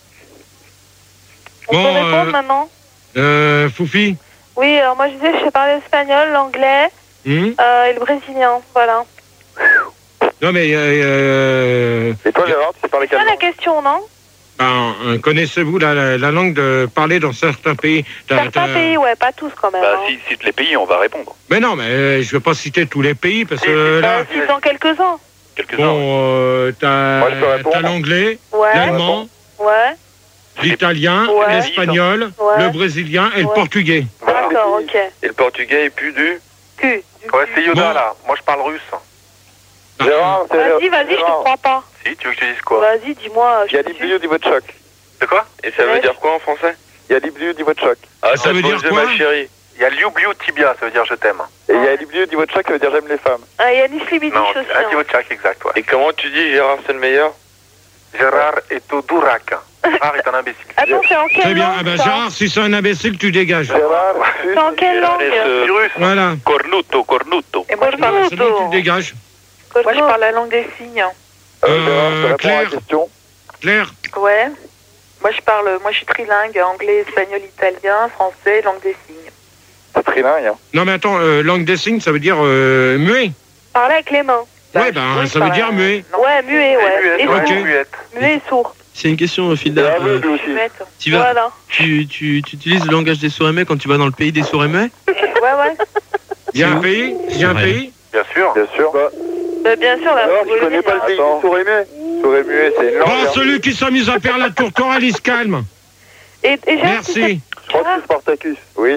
On Bon, peut répondre euh, maintenant? Euh, Foufi. Oui, alors moi je disais, je sais parler l'espagnol, l'anglais Hum euh, et le brésilien. Voilà. Non mais euh, euh, Et toi, Gérard, tu sais parler C'est ça quelle la langue? question, non? ben, euh, connaissez-vous la, la, la langue de parler dans certains pays? T'as- Certains t'as- pays, ouais, pas tous quand même. Bah, hein. si, cite les pays, on va répondre. Mais non, mais euh, je veux pas citer tous les pays parce que euh, là, Euh, si dans quelques-uns. Quelques-uns. bon, euh, t'as Moi, je peux répondre. t'as l'anglais, Ouais, l'allemand, ouais, l'italien, Ouais. l'espagnol, Ouais. le brésilien et le Ouais. portugais. d'accord, ok. Et le portugais est plus du. Q. Ouais, c'est Yoda Bon. là. Moi je parle russe. Gérard, c'est Vas-y, vas-y, je te Gérard. crois pas. Si, tu veux que je te dise quoi? Vas-y, dis-moi. Il y a l'Ibliu du Vodchok. De quoi? Et ça veut dire quoi en français? Il y a l'Ibliu du Vodchok. Ah, Ça veut dire de quoi? ma chérie. Il y a Liu Bliu Tibia, ça veut dire je t'aime. Et il y a l'Ibliu du Vodchok, ça veut dire j'aime les femmes. Ah, il y a Nislibidish Non, aussi. un hein. Tibotchak, exact, ouais. Et comment tu dis Gérard, c'est le meilleur? Gérard est au Dourac. Gérard est un imbécile. Attends, c'est en Très quelle bien. langue Ah ben ça Gérard, si c'est un imbécile, tu dégages. Gérard, C'est en quelle langue? Laisse, euh, Virus. Voilà. Cornuto, cornuto. Et moi, je parle, C'est bon, tu dégages. moi, je parle la langue des signes. euh, Gérard, je te Euh, réponds à la Claire, question. Claire. Ouais. Moi, je parle, moi, je suis trilingue, anglais, espagnol, italien, français, langue des signes. C'est trilingue, hein. Non mais attends, euh, langue des signes, ça veut dire euh, muet. Parler avec les mains. Ouais, ben oui, je ça veut parle, dire euh, muet. non. Ouais, muet, ouais. Muette, Et ouais, sourd. Ok. muette. Muet et sourd. C'est une question, Et Fildar. Euh, aveugle aussi. Muette. tu, vas, Voilà. tu, tu, tu utilises le langage des sourds et muets quand tu vas dans le pays des sourds et muets? Ouais, ouais. Il y a un pays Il y a un Ouais. pays Bien sûr. Bien sûr. Bah, Bah, bien sûr, là. alors, vous tu le connais dites, pas le hein. pays du sourd-et-muet? Sourd-et-muet, c'est une langue. Bon, hein. celui qui s'amuse à faire la tourterelle, il se calme. Et, et j'ai Merci. Je crois que c'est Spartacus. Oui.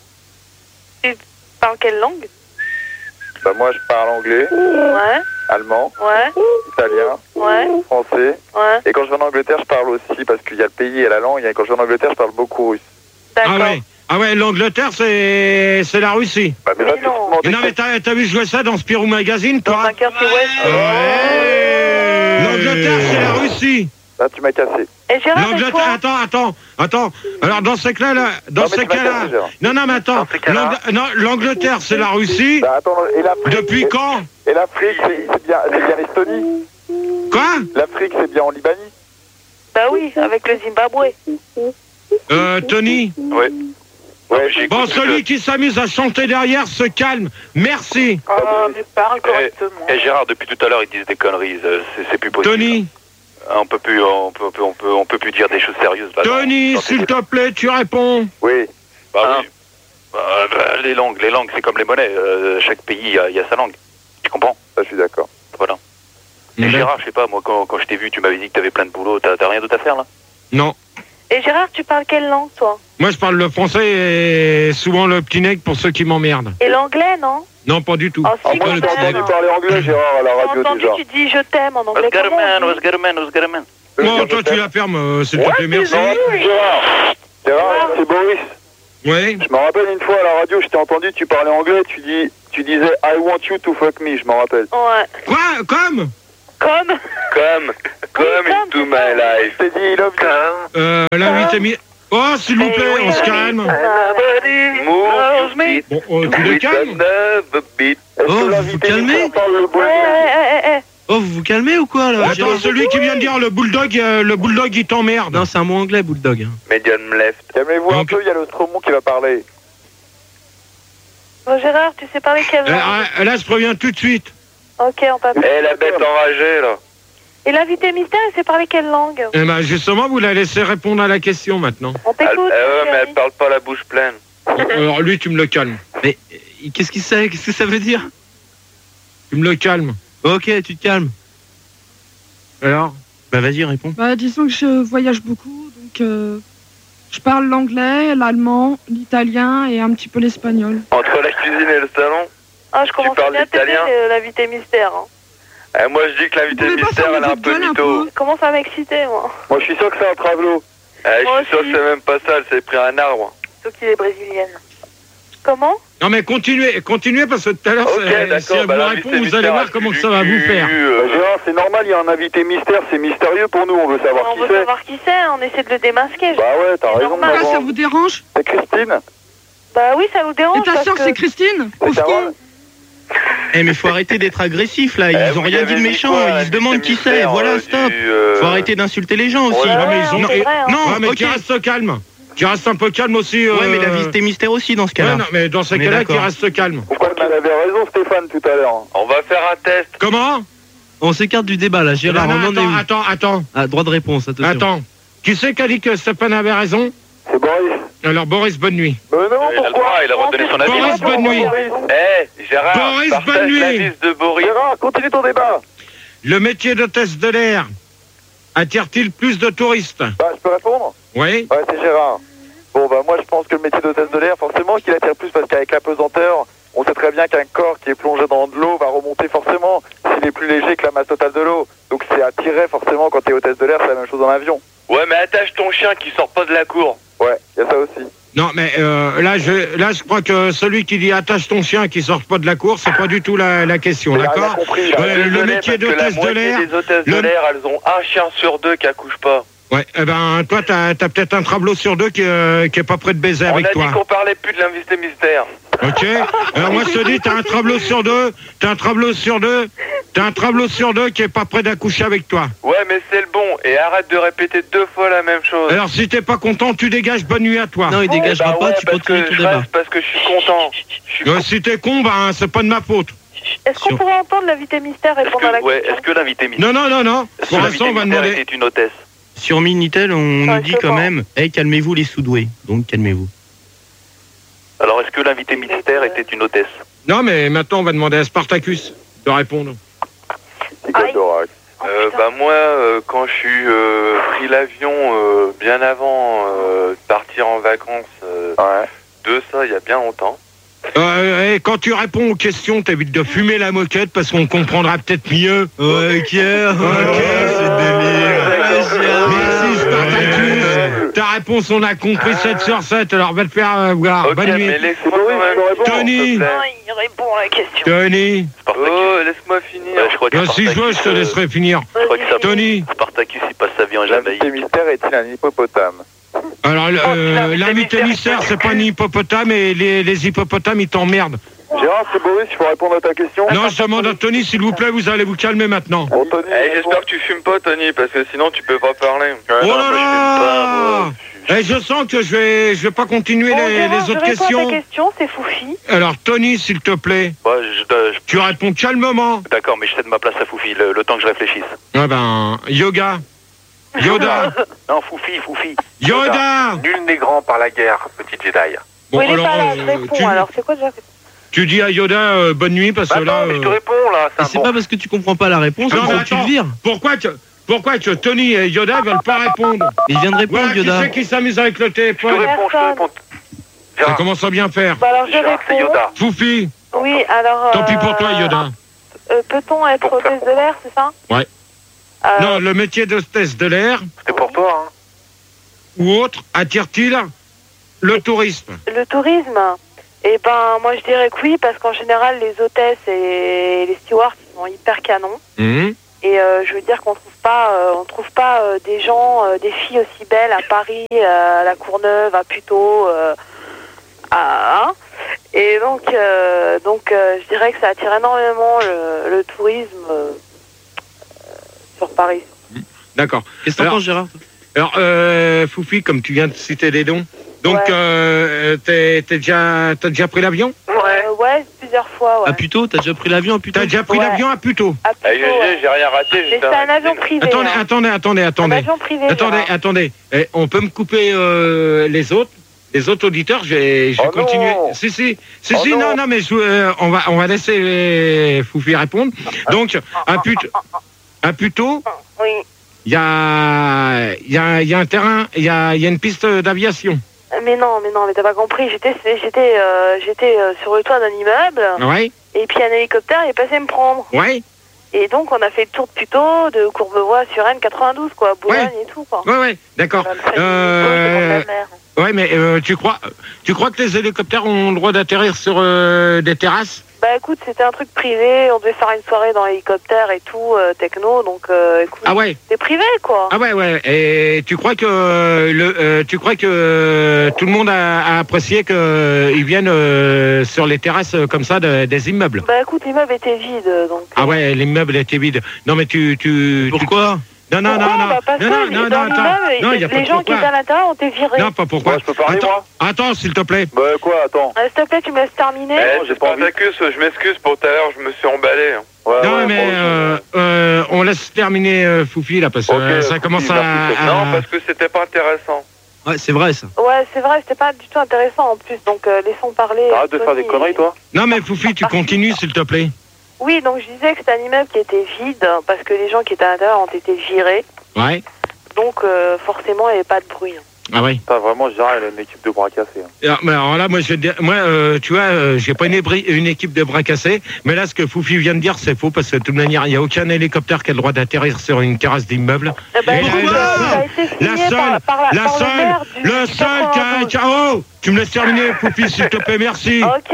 Parle quelle langue? Bah, moi, je parle anglais, Ouais, allemand, ouais, italien, ouais, français. ouais. Et quand je vais en Angleterre, je parle aussi, parce qu'il y a le pays et la langue. Et quand je vais en Angleterre, je parle beaucoup russe. Ah D'accord. ouais. Ah ouais, l'Angleterre, c'est c'est la Russie. Bah, mais Mais là, tu te non. demandes Et non mais t'as t'as vu jouer ça dans Spirou Magazine, Dans toi? un quartier ouest. Ouais. L'Angleterre, c'est la Russie. Là, tu m'as cassé. Et Gérard, c'est L'Angleterre, toi? attends, attends, attends. Alors dans ces cas-là, dans Non, mais ces tu m'as cas-là, cassé, Gérard. non non mais attends, Dans ces cas-là. l'Ang- non, l'Angleterre, c'est la Russie. Bah, attends, et l'Afrique? Depuis et- quand? Et l'Afrique, c'est c'est bien, c'est bien l'Estonie? Quoi? L'Afrique, c'est bien en Libanie? Bah oui, avec le Zimbabwe. Euh, Tony. Ouais. Ouais, j'ai Bon, écouté celui qui s'amuse à chanter derrière se calme. Merci. Oh, mais parle correctement. que- Eh, Gérard, depuis tout à l'heure, ils disent des conneries. euh, C'est c'est plus possible. Tony, On peut plus, on peut, on peut, on peut, on peut plus dire des choses sérieuses. Là, Tony, dans- dans s'il ces- te plaît, tu réponds. Oui. Bah, oui. Bah, bah, les langues, les langues, c'est comme les monnaies. euh, chaque pays a, il a sa langue. Tu comprends? Ça, je suis d'accord. Voilà. Et Ben, Gérard, je sais pas, moi, quand, quand je t'ai vu, tu m'avais dit que t'avais plein de boulot. T'as t'as rien d'autre à faire là? Non. Et Gérard, tu parles quelle langue, toi? Moi, je parle le français et souvent le petit nègre pour ceux qui m'emmerdent. Et l'anglais, non? Non, pas du tout. Oh, si, Ah, moi, quand je t'ai entendu même. parler anglais, Gérard, à la J'ai radio entendu, déjà. tu dis je t'aime en anglais. What's good, Comment man? on What's dit? good, man? What's good, man? Non, toi, tu la fermes, euh, s'il te plaît, merci. Gérard, Gérard, c'est Boris. Oui. Je me rappelle une fois à la radio, je t'ai entendu, tu parlais anglais, tu dis, tu disais I want you to fuck me, je m'en rappelle. Ouais. Quoi? Comme? Comme? Comme, comme into my life. Je t'ai dit, il love you. Euh, l'invité mi... Oh, s'il vous plaît, on se calme. Nobody moves me. Bon, oh, tu le calmes? Est-ce Oh, que vous vous l'invité calmez mystère parle le Eh, bulldog? eh, eh, eh. Oh, vous vous calmez ou quoi là? Attends, Gérard celui qui vient de dire le bulldog, euh, le bulldog, il t'emmerde. Non, c'est un mot anglais, bulldog. hein. Medium left. Calmez-vous un Donc- peu, il y a le Stromon qui va parler. Bon, Gérard, tu sais parler quelle Euh, langue? ah, là, je préviens tout de suite. Ok, on passe. Eh, la bête enragée, là. Et l'invité mystère, il sait parler quelle langue? Eh ben, justement, vous la laissez répondre à la question maintenant. On Elle, t'écoute. eh ouais, mais Thierry. elle parle pas la bouche pleine. Alors, lui, tu me le calmes. Mais euh, qu'est-ce qu'il sait? Qu'est-ce que ça veut dire? Tu me le calmes. Ok, tu te calmes. Alors? Bah vas-y, réponds. Bah, disons que je voyage beaucoup, donc euh, je parle l'anglais, l'allemand, l'italien et un petit peu l'espagnol. Entre la cuisine et le salon. Ah, je commence parles bien à t'aider, l'italien euh, l'invité mystère. Hein. Eh, moi, je dis que l'invité Vous pouvez pas mystère, fermer elle est un votre peu gueule un mytho. peu? Je commence à m'exciter, moi. Moi, je suis sûr que c'est un travelo. Eh, Moi je suis sûr aussi. que c'est même pas ça, elle s'est pris un arbre. Sauf qu'il est brésilienne. Comment? Non, mais continuez, continuez, parce que tout à l'heure, Ok, c'est- d'accord, si elle bah, vous l'invité répond, vous mystère, allez voir elle comment pue ça va du vous faire. cul, Bah, euh, Gérard, c'est normal, il y a un invité mystère, c'est mystérieux pour nous, on veut savoir On qui veut c'est. savoir qui c'est, on essaie de le démasquer. Bah ouais, t'as C'est raison, normal. Pourquoi ça maman. vous dérange? C'est Christine. Bah oui, ça nous dérange. Et ta parce sœur, que- c'est Christine? C'est Pauvre Carole. con. Eh mais faut arrêter d'être agressif là, ils eh, ont vous rien dit avez de mis méchant, quoi, ils se l'invité demandent qui c'est, mystère, voilà, euh, stop. du, euh, Faut arrêter d'insulter les gens aussi. Ouais, Ouais, mais ouais, ils ont... c'est vrai, hein. Non, Ouais, mais ok. qui reste calme. Qui reste un peu calme aussi. euh, Ouais, mais l'invité mystère aussi dans ce cas-là. Ouais, non, mais dans ce On est cas-là, qui d'accord. reste calme. Pourquoi il avait raison, Stéphane, tout à l'heure. On va faire un test. Comment? On s'écarte du débat là, Gérard, Non, on non, en est où? attends, attends, attends, Ah, droit de réponse, attention. attends. Qui c'est qui a dit que Stéphane avait raison? C'est Boris. Alors, Boris, bonne nuit. Mais non, Il a le pourquoi? droit, il a redonné son avis. Boris, bonne nuit. Eh, Gérard, Boris, partage bonne nuit. la liste de Boris. Gérard, continue ton débat. Le métier d'hôtesse de l'air attire-t-il plus de touristes? Bah, je peux répondre? Oui. Ouais, c'est Gérard. Bon, bah, moi, je pense que le métier d'hôtesse de l'air, forcément, qu'il attire plus parce qu'avec la pesanteur, on sait très bien qu'un corps qui est plongé dans de l'eau va remonter forcément s'il est plus léger que la masse totale de l'eau. Donc, c'est attiré forcément quand t'es hôtesse de l'air, c'est la même chose dans l'avion. Ouais, mais attache ton chien qui sort pas de la cour. Ouais, y a ça aussi. Non, mais euh, là, je, là, je crois que celui qui dit attache ton chien qui sort pas de la course, c'est pas du tout la, la question, Il a rien d'accord? compris, là. Ouais, le Désolé, métier parce que la d'hôtesse de moitié l'air. des hôtesses le- de l'air, elles ont un chien sur deux qui accouche pas. Ouais, eh ben, toi, t'as as, peut-être un travelot sur deux qui, euh, qui est pas prêt de baiser On avec a toi. dit qu'on parlait plus de l'invité mystère. Ok? Alors moi, je te dis, t'as un travelot sur deux, t'as un travelot sur deux, t'as un travelot sur deux qui est pas prêt d'accoucher avec toi. Ouais, mais c'est le bon. Et arrête de répéter deux fois la même chose. Alors, si t'es pas content, tu dégages, bonne nuit à toi. Non, il dégagera Bah pas, ouais, tu parce continues que ton je débat. reste parce que je suis content. Je suis Euh, si t'es con, ben, c'est pas de ma faute. Est-ce qu'on Sur- pourrait entendre l'invité mystère Est-ce répondre à la que, ouais, question? est-ce que l'invité mystère, Non, non, non, non. est-ce que Pour l'instant, l'invité on va mystère demander. était une hôtesse? Sur Minitel, on nous Ouais, dit c'est quand bon. même, hey, calmez-vous les sous-doués. Donc calmez-vous. Alors, est-ce que l'invité mystère était une hôtesse? Non, mais maintenant, on va demander à Spartacus de répondre. C'est quoi, Aïe. Dorac? Oh, Euh, putain. bah moi, euh, quand je suis euh, pris l'avion euh, bien avant euh, de partir en vacances euh, Ouais. de ça, il y a bien longtemps. Euh, et quand tu réponds aux questions, t'évites de fumer la moquette parce qu'on comprendra peut-être mieux. Ouais, ok, ok, c'est délire. Merci Spartacus. Ta réponse, on a compris sept sur sept, alors va te faire euh, voir. Ok, Bonne nuit. mais laisse-moi Boris, quand même je te réponds. Tony. s'il te plaît. Non, il répond à la question. Tony. Spartacus. Oh, laisse-moi finir. Ouais, je crois que Euh, si je veux, je te euh, laisserai finir. je crois que ça- Tony. Spartacus, il passe sa vie en Jamaïque. L'invité mystère est-il un hippopotame? Alors, le- Oh, euh, l'invité l'invité mystère, mystère, il c'est pas un hippopotame et les, les hippopotames, ils t'emmerdent. Gérard, c'est Boris, il faut répondre à ta question. Non, je demande à Tony, s'il vous plaît, vous allez vous calmer maintenant. Bon, Tony, Eh, j'espère que tu fumes pas, Tony, parce que sinon tu peux pas parler. Oh non, là moi, je là fume pas, moi. Eh, je sens que je vais, je vais pas continuer Bon, les, Gérard, les je autres réponds à questions. ta question, c'est Foufi. Alors, Tony, s'il te plaît, Ouais, je- euh, je- tu réponds calmement. D'accord, mais je cède ma place à Foufi, le, le temps que je réfléchisse. Ah ben, Yoga. Yoda. Non, Foufi, Foufi. Yoda. Nul n'est grand par la guerre, petit Jedi. Bon, oui, il est alors, pas là, je euh, réponds. tu, Alors, c'est quoi déjà? tu dis à Yoda euh, bonne nuit parce que Attends, là. mais je te euh, réponds là. Et C'est c'est un pas bon. parce que tu comprends pas la réponse Non, qu'il mais faut que tu le attends. vires. Pourquoi tu, Pourquoi que Tony et Yoda veulent pas répondre? Il vient de répondre, Voilà, Yoda. Qui c'est qui s'amuse avec le téléphone? Je te réponds, je te réponds. Ça Gérard, commence à bien faire. Bah alors je Gérard, c'est réponds. Yoda. Foufi, Oui, alors... tant pis pour euh, toi, Yoda. euh, Peut-on être Pour faire- hôtesse de l'air, c'est ça? Ouais. Euh, Non, le métier d'hôtesse de l'air C'était pour toi, hein. ou autre attire-t-il le tourisme? Le tourisme, eh ben moi je dirais que oui, parce qu'en général les hôtesses et les stewards ils sont hyper canons. Hum, Et euh, je veux dire qu'on trouve pas, euh, on trouve pas euh, des gens, euh, des filles aussi belles à Paris, euh, à la Courneuve, à Puteaux, euh, à, hein. Et donc, euh, donc euh, je dirais que ça attire énormément le, le tourisme euh, sur Paris. D'accord. Qu'est-ce que t'en Alors- penses, Gérard? Alors, euh, Foufi, comme tu viens de citer des dons, donc Ouais. euh, t'es t'es déjà, t'as déjà pris l'avion? Ouais, euh, ouais plusieurs fois, ouais. À Puteaux, t'as déjà pris l'avion à Puteaux? T'as déjà pris Ouais. l'avion à Puteaux? À Ah, Puteaux, ouais. j'ai rien raté, Mais j'étais c'est un avion privé. Attendez, hein. attendez, attendez, Un attendez. avion privé. Attendez, Gérard. attendez. Eh, on peut me couper euh, les autres, les autres auditeurs. Je vais, je vais Oh non. continuer. Si, si, si, Oh si. Non, non. non, mais je- euh, on va, on va laisser euh, Foufi répondre. Donc, à Puteaux, à Puteaux, Oui. il y a, il y a, il y a un terrain, il y a, il y a une piste d'aviation. Mais non, mais non, mais t'as pas compris. J'étais, j'étais, euh, j'étais euh, sur le toit d'un immeuble. Ouais, Et puis un hélicoptère est passé me prendre. ouais, Et donc on a fait le tour de Puteaux, de Courbevoie sur N quatre-vingt-douze, quoi, Boulogne et tout, quoi. ouais, ouais. D'accord. Euh, ouais, mais euh, tu crois, tu crois que les hélicoptères ont le droit d'atterrir sur euh, des terrasses? Bah écoute, c'était un truc privé, on devait faire une soirée dans l'hélicoptère et tout, euh, techno, donc euh, écoute, Ah ouais. c'est privé, quoi. Ah ouais, ouais. Et tu crois que euh, le, euh, tu crois que euh, tout le monde a, a apprécié que euh, ils viennent euh, sur les terrasses euh, comme ça de- des immeubles? Bah écoute, l'immeuble était vide, donc... Ah ouais, l'immeuble était vide. Non mais tu, tu, tu- Pourquoi? Non non Pourquoi non non. Bah parce non que non les- non dans non attends. l'immeuble, Non, il y a pas les de gens qui pourquoi. étaient à l'intérieur ont été virés. Non, pas pourquoi. Moi, je peux parler, attends, moi attends, s'il te plaît. Bah quoi, attends. Euh, S'il te plaît, tu me laisses terminer. Eh, j'ai pas envie. Spartacus, je m'excuse pour tout à l'heure, je me suis emballé. hein. Ouais, Non ouais, mais moi aussi. euh, euh, on laisse terminer euh, Foufi là parce que Ok, euh, ça Foufi, commence à, merci, à- Non, parce que c'était pas intéressant. Ouais, c'est vrai ça. Ouais, c'est vrai, c'était pas du tout intéressant en plus, donc euh, laissons parler. Arrête de faire des Tony. conneries, toi. Non mais Foufi, tu continues s'il te plaît. Oui, donc je disais que c'était un immeuble qui était vide, parce que les gens qui étaient à l'intérieur ont été virés, Ouais. donc euh, forcément il n'y avait pas de bruit. hein. Ah ouais. Putain, vraiment, Gérard, il a une équipe de bras cassés. hein. Alors, mais alors là, moi, je vais te dire- moi, euh, tu vois, euh, j'ai pas une, ébri- une équipe de bras cassés, mais là, ce que Foufi vient de dire, c'est faux, parce que de toute manière, il n'y a aucun hélicoptère qui a le droit d'atterrir sur une terrasse d'immeuble. Eh ben, Et écoute, la- euh, la ça a été La signé seule, par, par la, la par le maire seule, du le seul qui a, quatre-vingt-douze. qui a- oh, tu me laisses terminer, Foufi, s'il te plaît, merci. Ok.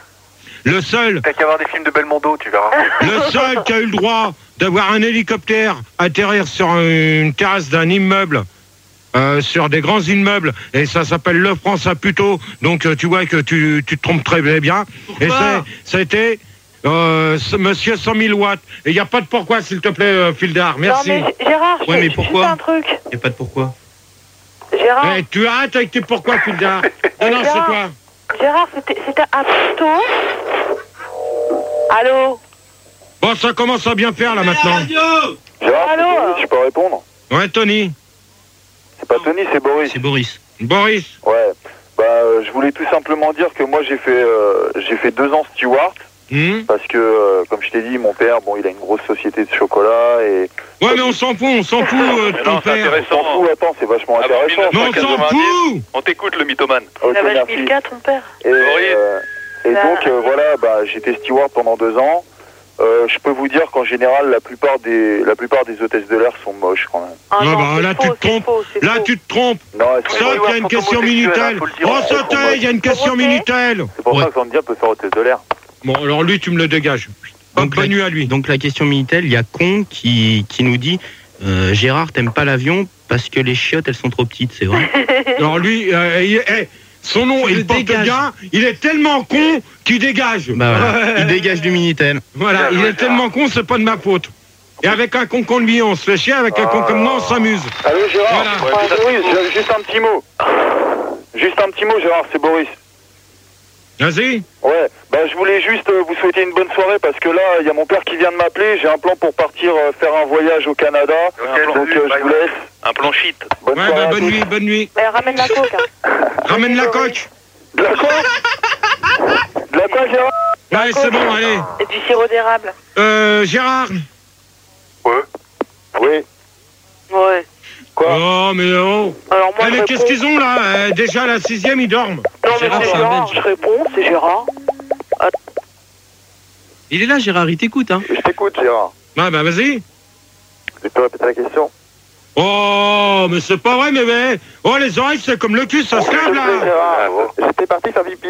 Le seul, T'as qu'à voir des films de Belmondo, tu verras. le seul qui a eu le droit d'avoir un hélicoptère atterrir sur une terrasse d'un immeuble, euh, sur des grands immeubles, et ça s'appelle Le France à Puteaux, donc euh, tu vois que tu, tu te trompes très bien. Et c'est, c'était euh, ce monsieur cent mille watts. Et il n'y a pas de pourquoi, s'il te plaît, euh, Fildar, merci. Non mais G- Gérard, Ouais, j'ai- mais juste pourquoi un truc. Y a pas de pourquoi. Gérard, Eh, tu arrêtes avec tes pourquoi, Fildar. Non, non, c'est quoi? Gérard, c'était c'était à Puteaux. Allô. Bon, ça commence à bien faire, là, maintenant. Gérard, Allô tu peux- je peux répondre. Ouais, Tony. C'est pas Tony, c'est Boris. C'est Boris. Boris. Ouais. Bah, euh, je voulais tout simplement dire que moi, j'ai fait, euh, j'ai fait deux ans steward. Hmm. Parce que, euh, comme je t'ai dit, mon père, bon, il a une grosse société de chocolat et... Ouais, mais on s'en fout, on s'en fout euh, de Mais ton non, c'est père. On s'en fout, attends, c'est vachement Ah bon, intéressant. Mais on s'en fout. On t'écoute, le mythomane. Ok, Il avait merci. mille quatre, ton père. Et, euh, et Bah, donc, euh, voilà, bah, j'étais steward pendant deux ans. Euh, je peux vous dire qu'en général, la plupart des, la plupart des hôtesses de l'air sont moches quand même. Ah Ah non, bah, c'est là, faux, tu te c'est trompes. faux, c'est Là, faux. tu te trompes. Non, elles sont Ça, moches. il y a une sont question homosexuels, Minitel. hein, faut le dire. Oh, Elles sont sauter, moches. il y a une question Faut voter. Minitel. C'est pour Ouais. ça que Sandia peut faire hôtesse de l'air. Bon, alors lui, tu me le dégages. Donc, Bonne la, nuit à lui. donc la question Minitel, il y a Con qui, qui nous dit euh, Gérard, t'aimes pas l'avion parce que les chiottes elles sont trop petites, c'est vrai. Alors lui, euh, il- eh, son nom, Tu il le porte dégages. bien. Il est tellement con qu'il dégage. Bah voilà, Ouais. il dégage du Minitel. Voilà, Bien il joué, est tellement con, c'est pas de ma faute. Et avec un con comme lui, on se fait chier. Avec un con comme moi, on s'amuse. Allô, Gérard. Voilà. Ouais, Boris, j'ai- juste un petit mot. Juste un petit mot, Gérard, c'est Boris. Vas-y. Ouais, bah je voulais juste euh, vous souhaiter une bonne soirée parce que là, il y a mon père qui vient de m'appeler. J'ai un plan pour partir euh, faire un voyage au Canada. Ok, donc salut, euh, bye, je vous bye. laisse. Un plan shit. Bonne Ouais, soirée bah, à bonne tous. nuit, bonne nuit. Mais ramène la coke. hein. Ramène la coque. De la quoi De la quoi, Gérard Ouais, c'est bon, allez. Et du sirop d'érable. Euh, Gérard, Ouais. Oui. Ouais. Quoi? Oh, mais oh. Alors moi, Eh, je mais qu'est-ce réponds. qu'ils ont là? Euh, Déjà, la sixième, ils dorment. Non, mais Gérard, c'est c'est un Gérard, Belge. je réponds, c'est Gérard. Il est là, Gérard, il t'écoute, hein. Je t'écoute, Gérard. Ah, bah, vas-y. Tu peux répéter la question? Oh, mais c'est pas vrai, mais, mais... Oh, les oreilles, c'est comme le cul, ça se lave, là. Gérard, j'étais parti faire pipi.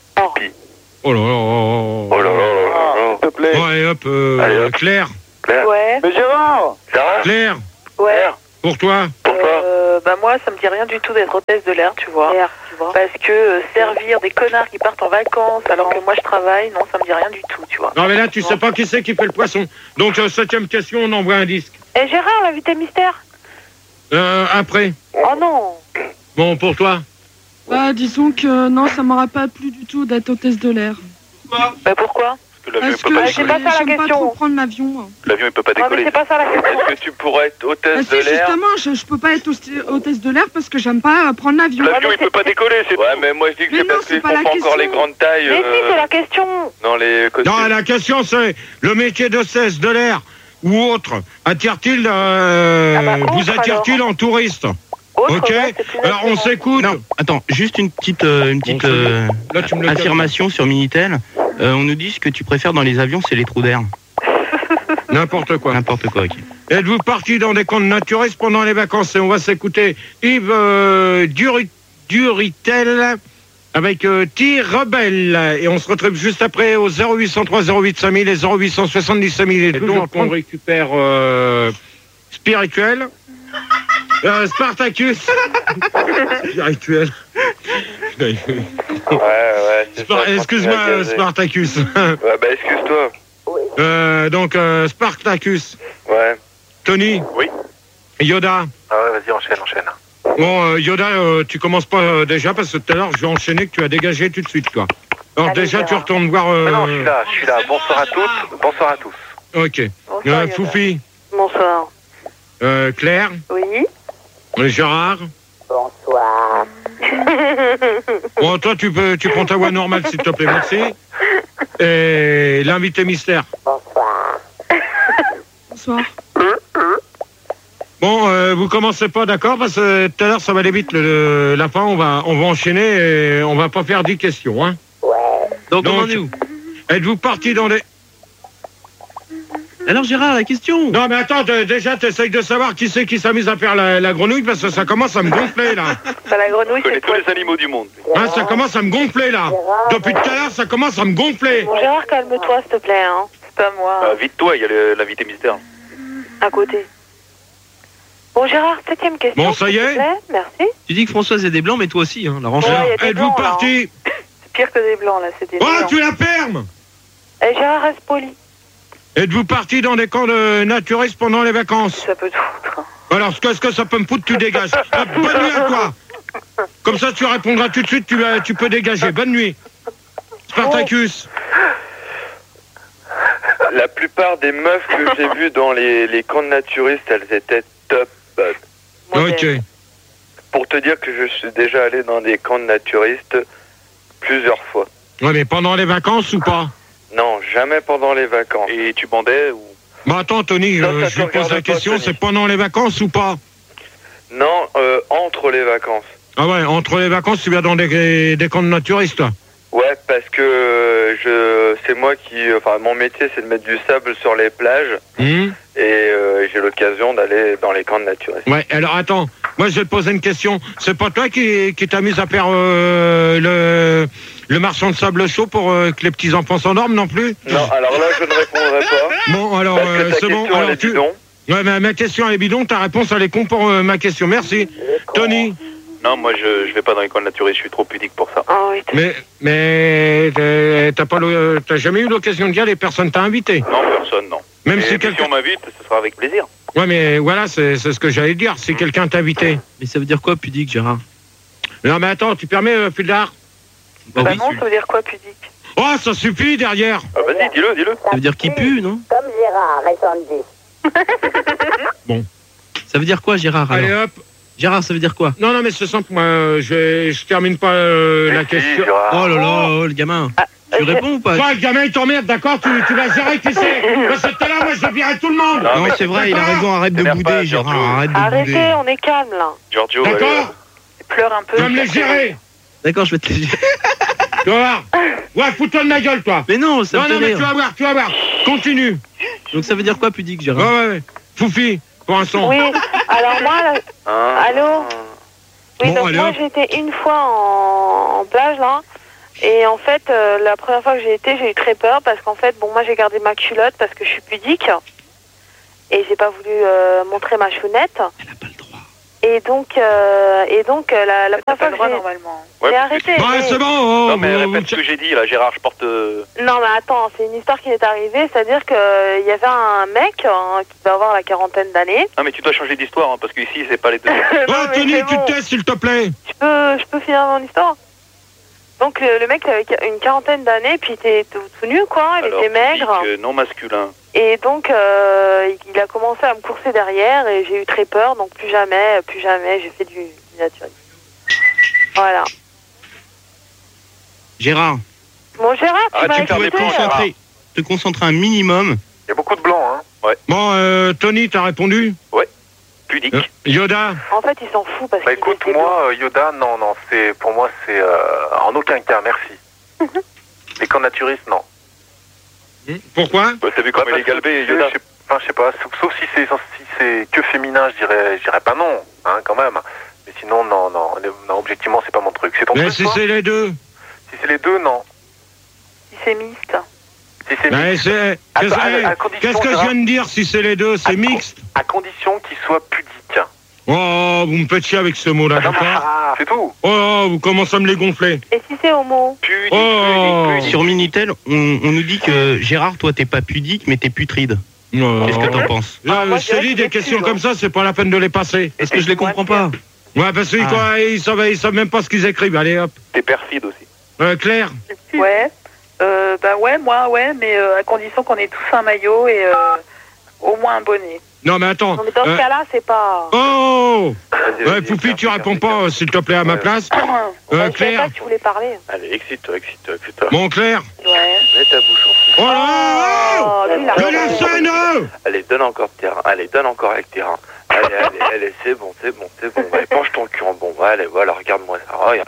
Oh là là, oh, Oh là là là là là. S'il te plaît. Ouais, hop, euh, Allez, hop. Claire, Claire. Ouais. Mais Gérard! Gérard. Claire, Ouais. pour toi. Pour toi. Euh, bah moi, ça me dit rien du tout d'être hôtesse de l'air, tu vois. tu vois. Parce que euh, servir des connards qui partent en vacances alors que moi je travaille, non, ça me dit rien du tout, tu vois. Non, mais là, tu sais pas qui c'est qui fait le poisson. Donc, euh, septième question, on envoie un disque. Et Gérard, l'invité mystère? Euh, après. Oh non. Bon, pour toi. Bah, disons que non, ça m'aurait pas plu du tout d'être hôtesse de l'air. Bah pourquoi? Parce que l'avion il Parce peut que pas c'est décoller. pas ça la j'aime pas question. trop prendre l'avion. L'avion il peut pas Non, mais décoller. c'est pas ça la question. Est-ce que tu pourrais être Bah, hôtesse si, de l'air? justement, je, je peux pas être hosté- hôtesse de l'air parce que j'aime pas euh, prendre l'avion. L'avion il peut pas décoller, c'est Ouais, mais moi je dis que Mais c'est non, parce c'est qu'ils pas font la pas encore question. les grandes tailles Mais si, euh, c'est la question. dans les costumes. Non, la question, c'est le métier d'hôtesse de l'air ou autre attire-t-il, euh, Ah bah, vous autre, attire-t-il en touriste? Autre, Ok. ouais, c'est plus Alors, on attirant. s'écoute. Non, attends, juste une petite, euh, une petite Bon, c'est euh, Là, tu me le affirmation sur Minitel. Euh, on nous dit ce que tu préfères dans les avions, c'est les trous d'air. N'importe quoi. N'importe quoi, ok. Êtes-vous parti dans des camps de naturistes pendant les vacances? Et on va s'écouter Yves euh, Duri- Duritel avec euh, Tir Rebelle. Et on se retrouve juste après au zéro huit cent trois zéro huit cinq mille et zéro huit cent soixante-dix cinq mille. Et donc, on récupère euh, Spirituel. Euh, Spartacus. Spirituel. Ouais, ouais, c'est Spar- ça, je Excuse-moi, pense qu'il a euh, gazé. Spartacus. Ouais, bah excuse-toi. Euh, donc, euh, Spartacus. Ouais. Tony. Oui. Yoda. Ah ouais, vas-y, enchaîne, enchaîne. Bon, euh, Yoda, euh, tu commences pas euh, déjà parce que tout à l'heure, je vais enchaîner que tu as dégagé tout de suite, quoi. Alors Allez, déjà, tu Gérard. retournes voir... Euh... Ah non, je suis là, je suis là. Bonsoir à toutes, bonsoir à tous. Ok. Bonsoir, Euh, Yoda. Foufi, Bonsoir. euh, Claire, Oui. euh, Gérard. Bonsoir. Bon, toi, tu peux, tu prends ta voix normale, s'il te plaît, merci. Et l'invité mystère. Bonsoir. Bon, euh, vous commencez pas, d'accord? Parce que tout à l'heure, ça va aller vite. Le, la fin, on va, on va enchaîner et on va pas faire dix questions, hein. Donc, Donc, on en est où? Êtes-vous parti dans des... Alors, Gérard, la question. Non, mais attends, t'es- déjà, t'essayes de savoir qui c'est qui s'amuse à faire la, la grenouille parce que ça commence à me gonfler, là. Bah la grenouille, Je connais c'est tous quoi? les animaux du monde. Hein, ça commence à me gonfler, là. Depuis tout à l'heure, ça commence à me gonfler. Bon, Gérard, calme-toi, s'il te plaît, hein. C'est pas moi. Ah, vite toi, il y a le- l'invité mystère. À côté. Bon, Gérard, septième question. Bon, ça y s'il te est. plaît. Merci. Tu dis que Françoise est des blancs, mais toi aussi, hein, la Ouais, ranchère. il y a des Êtes-vous blancs, là, parti? C'est pire que des blancs, là, c'est des Oh, blancs. tu la fermes. Eh, Gérard, reste poli. Êtes-vous parti dans des camps de naturistes pendant les vacances? Ça peut tout foutre. Alors, qu'est-ce que ça peut me foutre? Tu dégages. Ah, bonne nuit à toi. Comme ça, tu répondras tout de suite, tu, euh, tu peux dégager. Bonne nuit. Spartacus. La plupart des meufs que j'ai vues dans les, les camps de naturistes, elles étaient top. Ok. Pour te dire que je suis déjà allé dans des camps de naturistes plusieurs fois. Ouais, mais pendant les vacances ou pas? Non, jamais pendant les vacances. Et tu bandais ou... Bah attends, Tony, Ça, euh, ça je te lui pose regarde la pas, question, Tony. c'est pendant les vacances ou pas? Non, euh, entre les vacances. Ah ouais, entre les vacances, tu vas dans des, des camps de naturistes, toi? Ouais, parce que euh, je, c'est moi qui... Enfin, mon métier, c'est de mettre du sable sur les plages. Hum Et euh, j'ai l'occasion d'aller dans les camps de naturistes. Ouais, alors attends, moi je vais te poser une question. C'est pas toi qui, qui t'amuse à faire euh, le, le marchand de sable chaud pour euh, que les petits-enfants s'endorment non plus? Non, alors là, je ne répondrai pas. Bon, alors Parce que euh, ta c'est bon. question, elle Alors, est tu... bidon. Ouais, mais ma question elle est bidon, ta réponse elle est con pour euh, ma question. Merci. Tony. Non, moi, je, je vais pas dans les camps de naturistes, je suis trop pudique pour ça. Ah oui, t'as- Mais, mais euh, t'as pas le- t'as jamais eu l'occasion de dire les personnes t'ont invité. Non, personne, non. Même Mais si si quelqu'un. on m'invite, ce sera avec plaisir. Ouais, mais voilà, c'est c'est ce que j'allais dire. Si quelqu'un t'a invité. Mais ça veut dire quoi, pudique, Gérard? Non, mais attends, tu permets, euh, Fildar? Bah Bah oui, non, ça veut dire quoi, pudique? Oh, ça suffit derrière. Ah, vas-y, dis-le, dis-le. ça veut dire qu'il pue, non? Comme Gérard et Sandy. Ça veut dire quoi, Gérard, alors? Allez hop. Gérard, ça veut dire quoi? Non, non, mais c'est simple, moi, euh, je, je termine pas euh, Mais la si, question. Gérard. Oh là là, oh, le gamin. Ah, Tu réponds ou pas? Toi, le gamin, il t'emmerde, d'accord? tu, tu vas gérer qui c'est. Parce que tout à l'heure, moi, je virerai tout le monde. Non, mais c'est vrai, il a raison, arrête de T'énerve pas, bouder, Gérard, Giorgio. arrête de Arrêtez, bouder. on est calme là. Giorgio, D'accord? allez, Il pleure un peu. Tu vas me les gérer. D'accord, je vais te les gérer. Tu vas voir. Ouais, fous-toi de ma gueule, toi. Mais non, ça Non, me fait non, mais rire. tu vas voir, tu vas voir. Continue. Donc ça veut dire quoi, pudique, Ouais, Gérard? ouais, ouais. Foufi, pour un son. Oui, alors moi, là- Hein allô? Oui, Bon, donc allez, moi hop. j'ai été une fois en, en plage là, et en fait euh, la première fois que j'ai été, j'ai eu très peur parce qu'en fait, bon, moi j'ai gardé ma culotte parce que je suis pudique et j'ai pas voulu euh, montrer ma chounette. Elle a pas le droit. Et donc, euh, et donc euh, la, la T'as première pas fois le que droit j'ai... normalement. Ouais, Mais parce que arrêtez. Ouais, mais- c'est bon. Oh, Non, mais vous- répète vous- ce que j'ai dit, là, Gérard, je porte... euh, Non mais attends, c'est une histoire qui m'est arrivée, c'est-à-dire qu'il y avait un mec hein, qui doit avoir la quarantaine d'années. Non, mais tu dois changer d'histoire, hein, parce qu'ici, c'est pas les deux. Non, Ouais, mais Tony, c'est tu bon. te tais, s'il te plaît. Je peux, je peux finir mon histoire. Donc le, le mec il avait une quarantaine d'années, puis il était tout, tout nu quoi, il Alors, était maigre. public, euh, non masculin. Et donc euh, il a commencé à me courser derrière et j'ai eu très peur, donc plus jamais, plus jamais j'ai fait du, du naturisme. Voilà. Gérard, Bon Gérard, tu Ah, m'as tu perds des écouté points, là. Gérard. concentrer, te concentrer un minimum. Il y a beaucoup de blancs, hein. Bon, euh, Tony, t'as répondu? Pudique. Euh, Yoda? En fait il s'en fout parce Bah qu'il écoute, était blanc. moi, euh, Yoda, non, non, c'est pour moi, c'est euh, en aucun cas, merci. Les camps naturistes, non. Pourquoi? Bah, t'as vu comme Bah, il est parce que, galbé, tu sais, Yoda. je sais- Enfin, je sais pas, sauf, sauf si c'est si c'est que féminin, je dirais, je dirais pas non, hein, quand même. Mais sinon, non, non, non, objectivement, c'est pas mon truc. C'est ton Mais truc, si toi c'est les deux. Si c'est les deux, non. Si c'est mixte. Si c'est Mais mixte, c'est- À- Qu'est-ce à- à que condition, qu'est-ce que je Gérard. viens de dire si c'est les deux? C'est À- mixte? à condition qu'il soit pudique. Oh, vous me faites chier avec ce mot-là, Non, mais d'accord? ah, c'est tout. Oh, vous commencez à me les gonfler. Et si c'est homo? Pudique, Oh. pudique, pudique. Sur Minitel, on, on nous dit que Gérard, toi, t'es pas pudique, mais t'es putride. Oh. Qu'est-ce que t'en penses? Là, Ah, moi, je je te dirais dis, qu'il des est questions dessus, comme ça, c'est pas la peine de les passer. Parce que je les comprends pas. Ouais, parce qu'ils Ah. quoi, ils savent, ils savent même pas ce qu'ils écrivent. Allez, hop. T'es perfide aussi. Euh, Claire? Ouais. Euh, bah ouais, moi, ouais, mais euh, à condition qu'on ait tous un maillot et euh, au moins un bonnet. Non, mais attends. Non mais dans ce Euh, cas-là c'est pas... Oh! Vas-y, Ouais, vas-y, Poupi, ferme, tu ferme, réponds ferme. pas, s'il te plaît, à ma Ouais. place. Ouais, Euh, je savais Claire? pas que tu voulais parler. Allez, excite-toi, excite-toi, excite-toi. Bon, Claire? Ouais. Mets ta bouche en Oh là là! Oh, lui, il a Que raison. la scène! euh Allez, donne encore de terrain. Allez, donne encore avec terrain. Allez, allez, allez, c'est bon, c'est bon, c'est bon. Allez, penche ton cul en bon. Allez, voilà, regarde-moi ça. Regarde.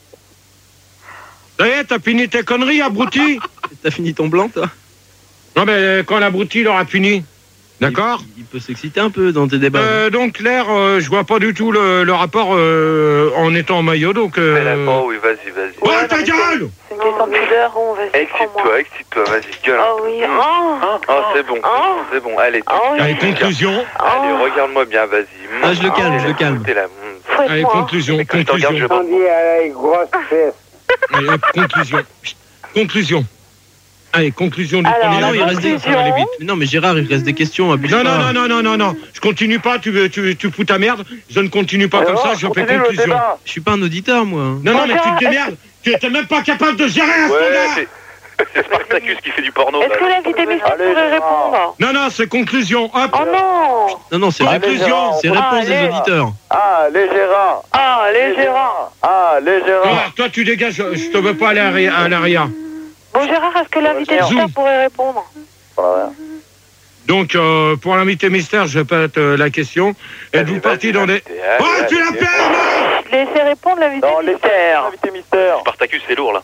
Ça y est, t'as fini tes conneries, abruti? T'as fini ton blanc, toi? Non, mais quand l'abruti l'aura fini. D'accord? Il, il peut s'exciter un peu dans tes débats. Euh, donc, Claire, euh, je vois pas du tout le, le rapport euh, en étant en maillot, donc... Fais la Euh... oh oui, vas-y, vas-y. Ouais, ta gueule! C'est une question de pudeur, on va se prendre moi. Excite-toi, excite-toi, vas-y, gueule. Oh oui, oh, Oh, c'est bon, c'est Oh. bon, c'est bon. Allez, oh oui. Allez, conclusion. allez, Oh. regarde-moi bien, vas-y. Ah, je le calme, Allez, je le calme. écoutez, là, hum. Allez, Fouette-moi. conclusion, Mais quand je te regarde, je conclusion. vais On dit elle a une grosse fesse. Allez, hop, conclusion. Chut, conclusion. Allez, conclusion du Alors, premier non, il débat. reste des... Ça va aller vite. Non, mais Gérard, il reste des questions. Abuse Non, pas. non, non, non, non, non, non. Je continue pas, tu, veux- tu, tu fous ta merde. Je ne continue pas comme ça, je fais continue le conclusion. débat. Je suis pas un auditeur, moi. Non, non, mais tu Bonjour, te démerdes. Tu étais même pas capable de gérer un Ouais, standard. c'est... C'est Spartacus qui fait du porno. Est-ce là. que l'invité mystère Allez, pourrait Gérard. répondre? Non, non, c'est conclusion. Hop. Oh non! Non, non, c'est Allez, réponse, Gérard, c'est on réponse peut- des Allez. auditeurs. Ah, les Gérard. Ah, les Gérard! Ah, les Gérard. Toi, toi, tu dégages. Je te veux pas aller à l'arrière- à l'arrière. Bon Gérard, est-ce que l'invité Zoom. mystère pourrait répondre? Voilà. Donc, euh, pour l'invité mystère, je répète euh, la question. Êtes-vous Vas-y, parti vas-y, dans des... invité, allez, Oh, tu allez, la allez. perds, non. Laissez répondre l'invité Non, les mystère. invité mystère. Spartacus, c'est lourd, là.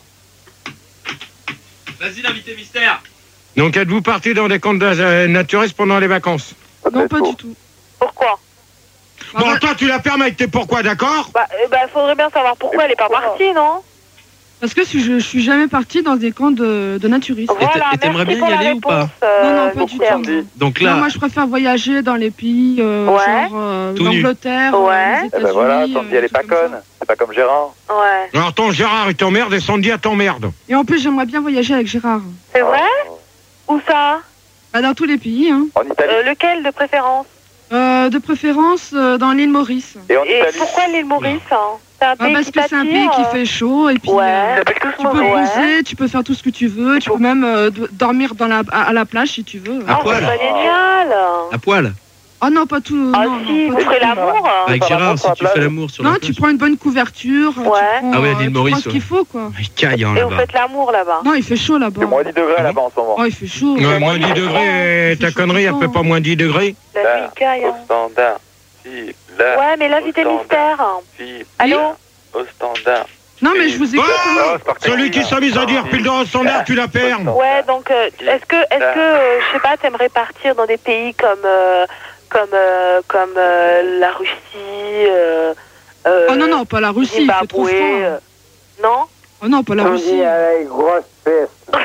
Vas-y, l'invité mystère. Donc, êtes-vous parti dans des camps de- euh, naturistes pendant les vacances? Non, pas du tout. Pourquoi? Bon, bah- toi, tu la fermes avec tes pourquoi, d'accord? Bah, euh, bah, faudrait bien savoir pourquoi elle est pas partie, non? Parce que si je, je suis jamais partie dans des camps de, de naturistes. t'a- Voilà, et t'aimerais merci bien pour y la aller ou pas? réponse, euh, Non, non, pas du mystère. tout. non. Donc Non, là, moi, je préfère voyager dans les pays, euh, Ouais. genre euh, Tout nu. l'Angleterre, Ouais. euh, les Eh États-Unis. ben voilà, Sandy, euh, elle est des pas trucs comme conne. C'est pas comme Gérard. Ouais. Alors, ton Gérard, il t'emmerde et Sandy, elle t'emmerde. ça. Et en plus, j'aimerais bien voyager avec Gérard. C'est vrai? Où ça? Bah, dans tous les pays, hein. En Italie. Euh, lequel de préférence? Euh, de préférence euh, dans l'île Maurice. Et en Et Italie. pourquoi l'île Maurice? hein C'est un Ah, pays parce qui que c'est un pays t'attire, qui euh fait chaud et puis Ouais. euh, Ça s'appelle tous tu peux Maurice. bronzer, tu peux faire tout ce que tu veux, tu peux même euh, d- dormir dans la, à, à la plage si tu veux. À Oh, poil. c'est pas génial! à poil. Ah non, pas tout. Ah non, si, non, vous pas ferez tout. l'amour. Avec Gérard, si tu fais l'amour sur la Non, plage. tu prends une bonne couverture. Ouais. Tu prends, Ah ouais, à euh, l'île tu Maurice, prends ce qu'il ouais. faut, quoi. Il caille, hein, Et vous là-bas. faites l'amour là-bas. Non, il fait chaud là-bas. C'est moins dix degrés là-bas en ce moment. Oh, il fait chaud. Ouais, moins dix degrés, et ta connerie, elle fait pas moins dix degrés. La nuit caille. Au hein. standard. Si, là. Ouais, mais l'invité au mystère. Si, Allô au standard. Non, mais je vous écoute. Oh, hein. celui qui s'amuse à dire pile de standard, tu la perds. Ouais, donc euh, est-ce que, est-ce que, euh, je sais pas, t'aimerais partir dans des pays comme, euh, comme, euh, comme euh, la Russie euh, euh, Oh non, non, pas la Russie, il fait trop Zimbabwe, froid. euh, non Oh non, pas la On Russie. dit avec grosse fesse.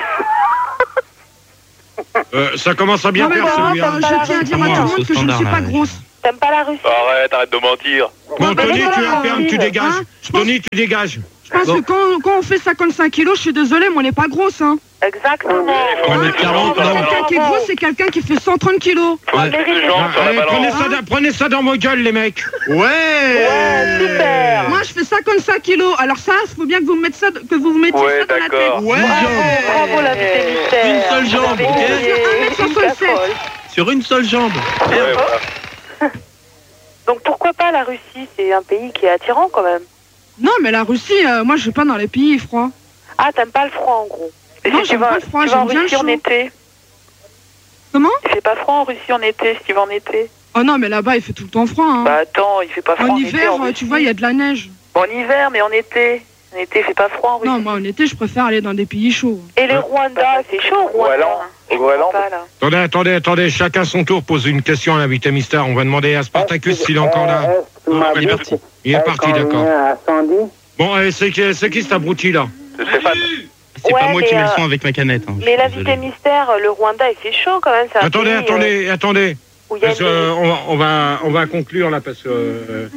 Euh, ça commence à bien Non, mais faire bon, celui-là. euh, je tiens à dire à tout le monde que je ne suis pas grosse. T'aimes pas la Russie? Arrête, arrête de mentir. Bon, Tony, tu la fermes, tu Hein, dégages. Tony, tu dégages. Je pense que quand, quand on fait cinquante-cinq kilos, je suis désolée, mais on n'est pas grosse, hein. Exactement. On est quarante, non. Quelqu'un qui est gros, c'est quelqu'un qui fait cent trente kilos. Faut mettre les jambes sur la Allez, prenez balance. ça, dans- prenez ça dans vos gueules, les mecs. Ouais. Ouais, super. Moi, je fais cinquante-cinq kilos. Alors ça, il faut bien que vous mettez ça, que vous vous mettiez Ouais, ça dans la tête. d'accord. Ouais. Bravo, bravo l'invité mystère. Une seule jambe, Vous avez ok. gagné un mètre une soixante-sept. casserole. Sur une seule jambe. Ouais, voilà. Donc pourquoi pas la Russie? C'est un pays qui est attirant quand même. Non, mais la Russie, euh, moi, je vais pas dans les pays froids. Ah, t'aimes pas le froid en gros. Et Non, si tu j'aime vas, pas le froid, tu vas en j'aime bien le Russie en chaud. été. Comment? Il fait pas froid en Russie en été, si tu vas en été. Oh non, mais là-bas, il fait tout le temps froid. Hein. Bah attends, il fait pas froid en, en été. hiver, en euh, Russie. tu vois, il y a de la neige. Bon, en hiver, mais en été. En été, il fait pas froid en Russie. Non, moi, en été, je préfère aller dans des pays chauds. Et le Rwanda, c'est chaud au Rwanda. Groenland. Au Groenland. Pas, là. Attendez, attendez, attendez, chacun son tour pose une question à l'invité mystère. On va demander à Spartacus s'il est encore là. Est-ce que ma Il est bouche parti. Il est parti, d'accord. à Sandy? Bon, allez, c'est qui, c'est qui cet abruti là? C'est Stéphane. C'est Ouais, pas moi qui mais, mets le euh, son avec ma canette. hein, je Mais suis l'invité désolé. mystère, le Rwanda, il fait chaud quand même. C'est un Attendez, pays, euh, attendez, attendez. où il y a Parce que, des- euh, on, va, on, va, on va conclure là parce que. euh,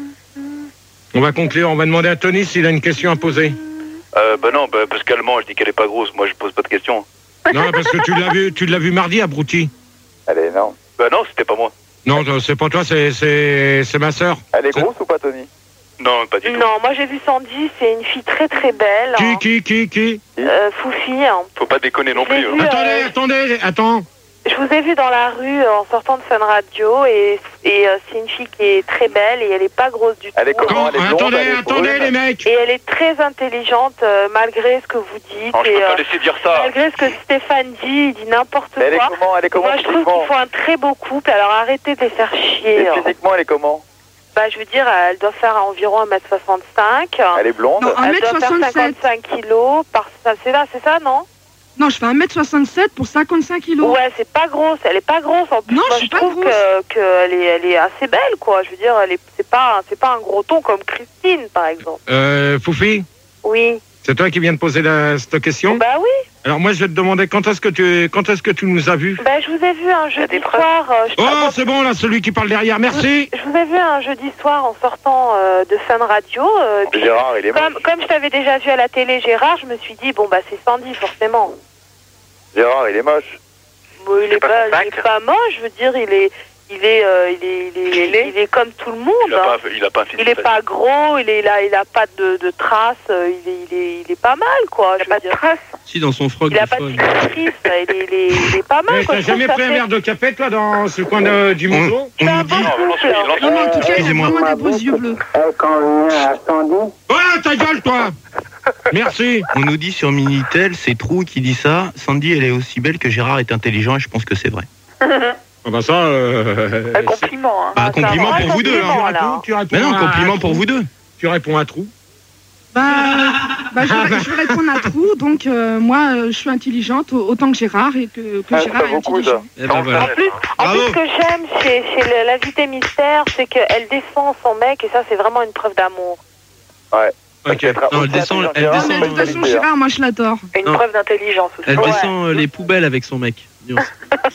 on va conclure. On va demander à Tony s'il a une question à poser. Euh, bah non, bah, parce qu'allemand, je dis qu'elle est pas grosse. Moi, je pose pas de questions. Non, parce que tu l'as vu, tu l'as vu mardi, abruti. Elle est énorme. Bah non, c'était pas moi. Non, c'est pas toi, c'est c'est c'est ma sœur. Elle est C'est- grosse ou pas, Tony? Non, pas du tout. Non, moi j'ai vu Sandy, c'est une fille très très belle. Qui, hein. qui, qui, qui Euh, Foufi. hein. Faut pas déconner non Je l'ai plus. vu, hein. Attendez, euh, attendez, attends. Je vous ai vu dans la rue euh, en sortant de Fun Radio et, et euh, c'est une fille qui est très belle et elle est pas grosse du tout. Elle est comment? Quand, Elle est blonde, attendez, elle est attendez, brune. les mecs. Et elle est très intelligente euh, malgré ce que vous dites. Non, je et, peux euh, pas laisser dire ça. malgré ce que Stéphane dit, il dit n'importe Elle est quoi. comment? Elle est comment Moi je trouve physiquement? qu'il faut un très beau couple, alors arrêtez de les faire chier. Et hein. physiquement, elle est comment? Bah je veux dire, elle doit faire environ un mètre soixante-cinq. Elle est blonde? Non, Elle doit faire un mètre soixante-sept. cinquante-cinq kilos. Par... ça, C'est là, c'est ça, non? Non, je fais un mètre soixante-sept pour cinquante-cinq kilos. Ouais, c'est pas grosse, elle est pas grosse en plus. Non, Moi, je suis je pas trouve grosse. que qu'elle est, elle est assez belle, quoi. Je veux dire, elle est, c'est pas, c'est pas un gros ton comme Christine, par exemple. Euh, Foufi, Oui. c'est toi qui viens de poser la, cette question. Bah oui. Alors moi, je vais te demander quand est-ce que tu, quand est-ce que tu nous as vus. Bah je vous ai vu un jeudi soir. euh, je- Oh, c'est bon là, celui qui parle derrière. Merci. Je vous ai vu un jeudi soir en sortant euh, de Fun Radio. euh, puis Gérard, il est comme, moche. comme je t'avais déjà vu à la télé, Gérard, je me suis dit bon bah c'est Sandy forcément. Gérard, il est moche. Bon, il est pas pas, son il sac. est pas moche. Je veux dire, il est, il est, euh, il est, il est, il est comme tout le monde. Il a hein. pas, il a pas un physique Il est facile. pas gros, il est là, il a pas de, de traces, euh, il est, il est, il est pas mal quoi. Il a pas de traces. Si, dans son froc Il a de pas de folle. cicatrices, il est, il est, il est pas mal. Eh, quoi. T'as Je trouve jamais que ça pris un fait- verre de café toi dans ce coin de- du museau? On C'est un nous bon dit, Non, je pense couple. qu'il lance- Non, mais en tout cas, il a Excusez-moi. vraiment Ma des beaux bouche, yeux bleus. Elle convient à Sandy? Ouais, ta gueule toi. Merci. on nous dit sur Minitel, c'est Trou qui dit ça. Sandy, elle est aussi belle que Gérard est intelligent et je pense que c'est vrai. Ah bah ça. Euh, Un c'est- compliment, hein. Bah, ça compliment va, pour vous deux. compliment, Hein. là. Tu réponds Mais non, à- compliment pour vous deux. Tu réponds à trou. Bah, bah, je, vais, je vais répondre à tout. Donc, euh, moi, euh, je suis intelligente au- autant que Gérard et que, que Ah, Gérard ça est vaut beaucoup, intelligent. Eh ben En voilà. plus, en Bravo. plus, ce que j'aime chez, chez le- l'invité mystère, c'est qu'elle défend son mec et ça, c'est vraiment une preuve d'amour. Ok. Non, elle descend, elle Non, descend, mais de toute façon, Gérard, moi, je l'adore. Une Non. preuve d'intelligence aussi. elle Ouais. descend euh, les poubelles avec son mec. Dis donc.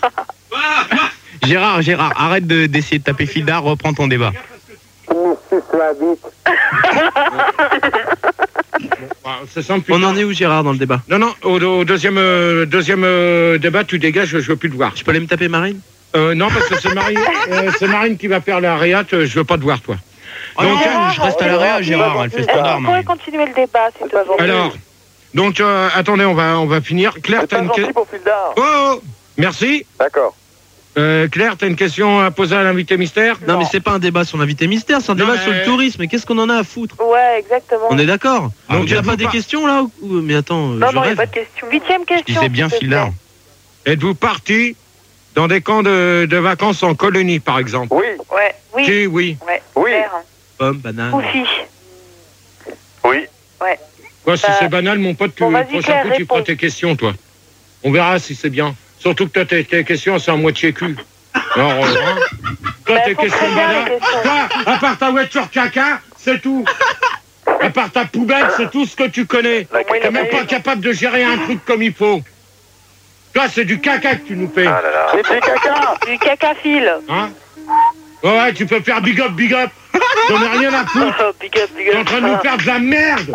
Gérard, Gérard, arrête de- d'essayer de taper fil d'art, reprends ton débat. Tu me suces la bite. Bah, c'est simple. On putain. en est où, Gérard, dans le débat? Non, non, au, au deuxième, euh, deuxième euh, débat, tu dégages, je veux plus te voir. Je peux aller me taper Marine? Euh, non, parce que c'est Marine, euh, c'est Marine qui va faire la réat, euh, je veux pas te voir, toi. Oh non, Donc, je reste à l'arrière, Gérard, elle fait Est-ce que standard. vous pourriez Marine. continuer le débat, s'il te plaît? Alors, donc, euh, attendez, on va, on va finir. Claire, C'est t'as pas une gentil question. pour Fildar. Oh, oh, merci. D'accord. Euh, Claire, t'as une question à poser à l'invité mystère? Non, mais c'est pas un débat sur l'invité mystère, c'est un Non, débat mais- sur le tourisme. Mais qu'est-ce qu'on en a à foutre? Ouais, exactement. On est d'accord. Ah, Donc tu n'as êtes-vous pas des pas- questions là ou- ou- Mais attends, euh, Non, je non, il n'y a rêve. pas de question. Huitième question. disais bien s'il te filard. plaît. Êtes-vous parti dans des camps de, de vacances en colonie, par exemple? Oui, Ouais, Oui, Si, oui. ouais. oui. Claire. Pomme, banane. Oufi. Oui. Ouais. Quoi, si Bah, c'est banal, mon pote, tu, bon, le vas-y, prochain Claire, coup, tu réponds. feras tes questions, toi. On verra si c'est bien. Surtout que toi, tes, tes questions, c'est à moitié cul. Alors, euh, hein. Toi, Bah, tes faut questions très bien, banales. les questions. Toi, à part ta voiture caca, c'est tout. À part ta poubelle, c'est tout ce que tu connais. Moi, il T'es a même pas pas eu. capable de gérer un truc comme il faut. Toi, c'est du caca que tu nous fais. Ah là là. C'est des caca. Du caca-fil. Hein? Ouais, ouais, tu peux faire big up, big up. J'en ai rien à foutre. Oh, big up, big T'es en up. train de nous faire de la merde.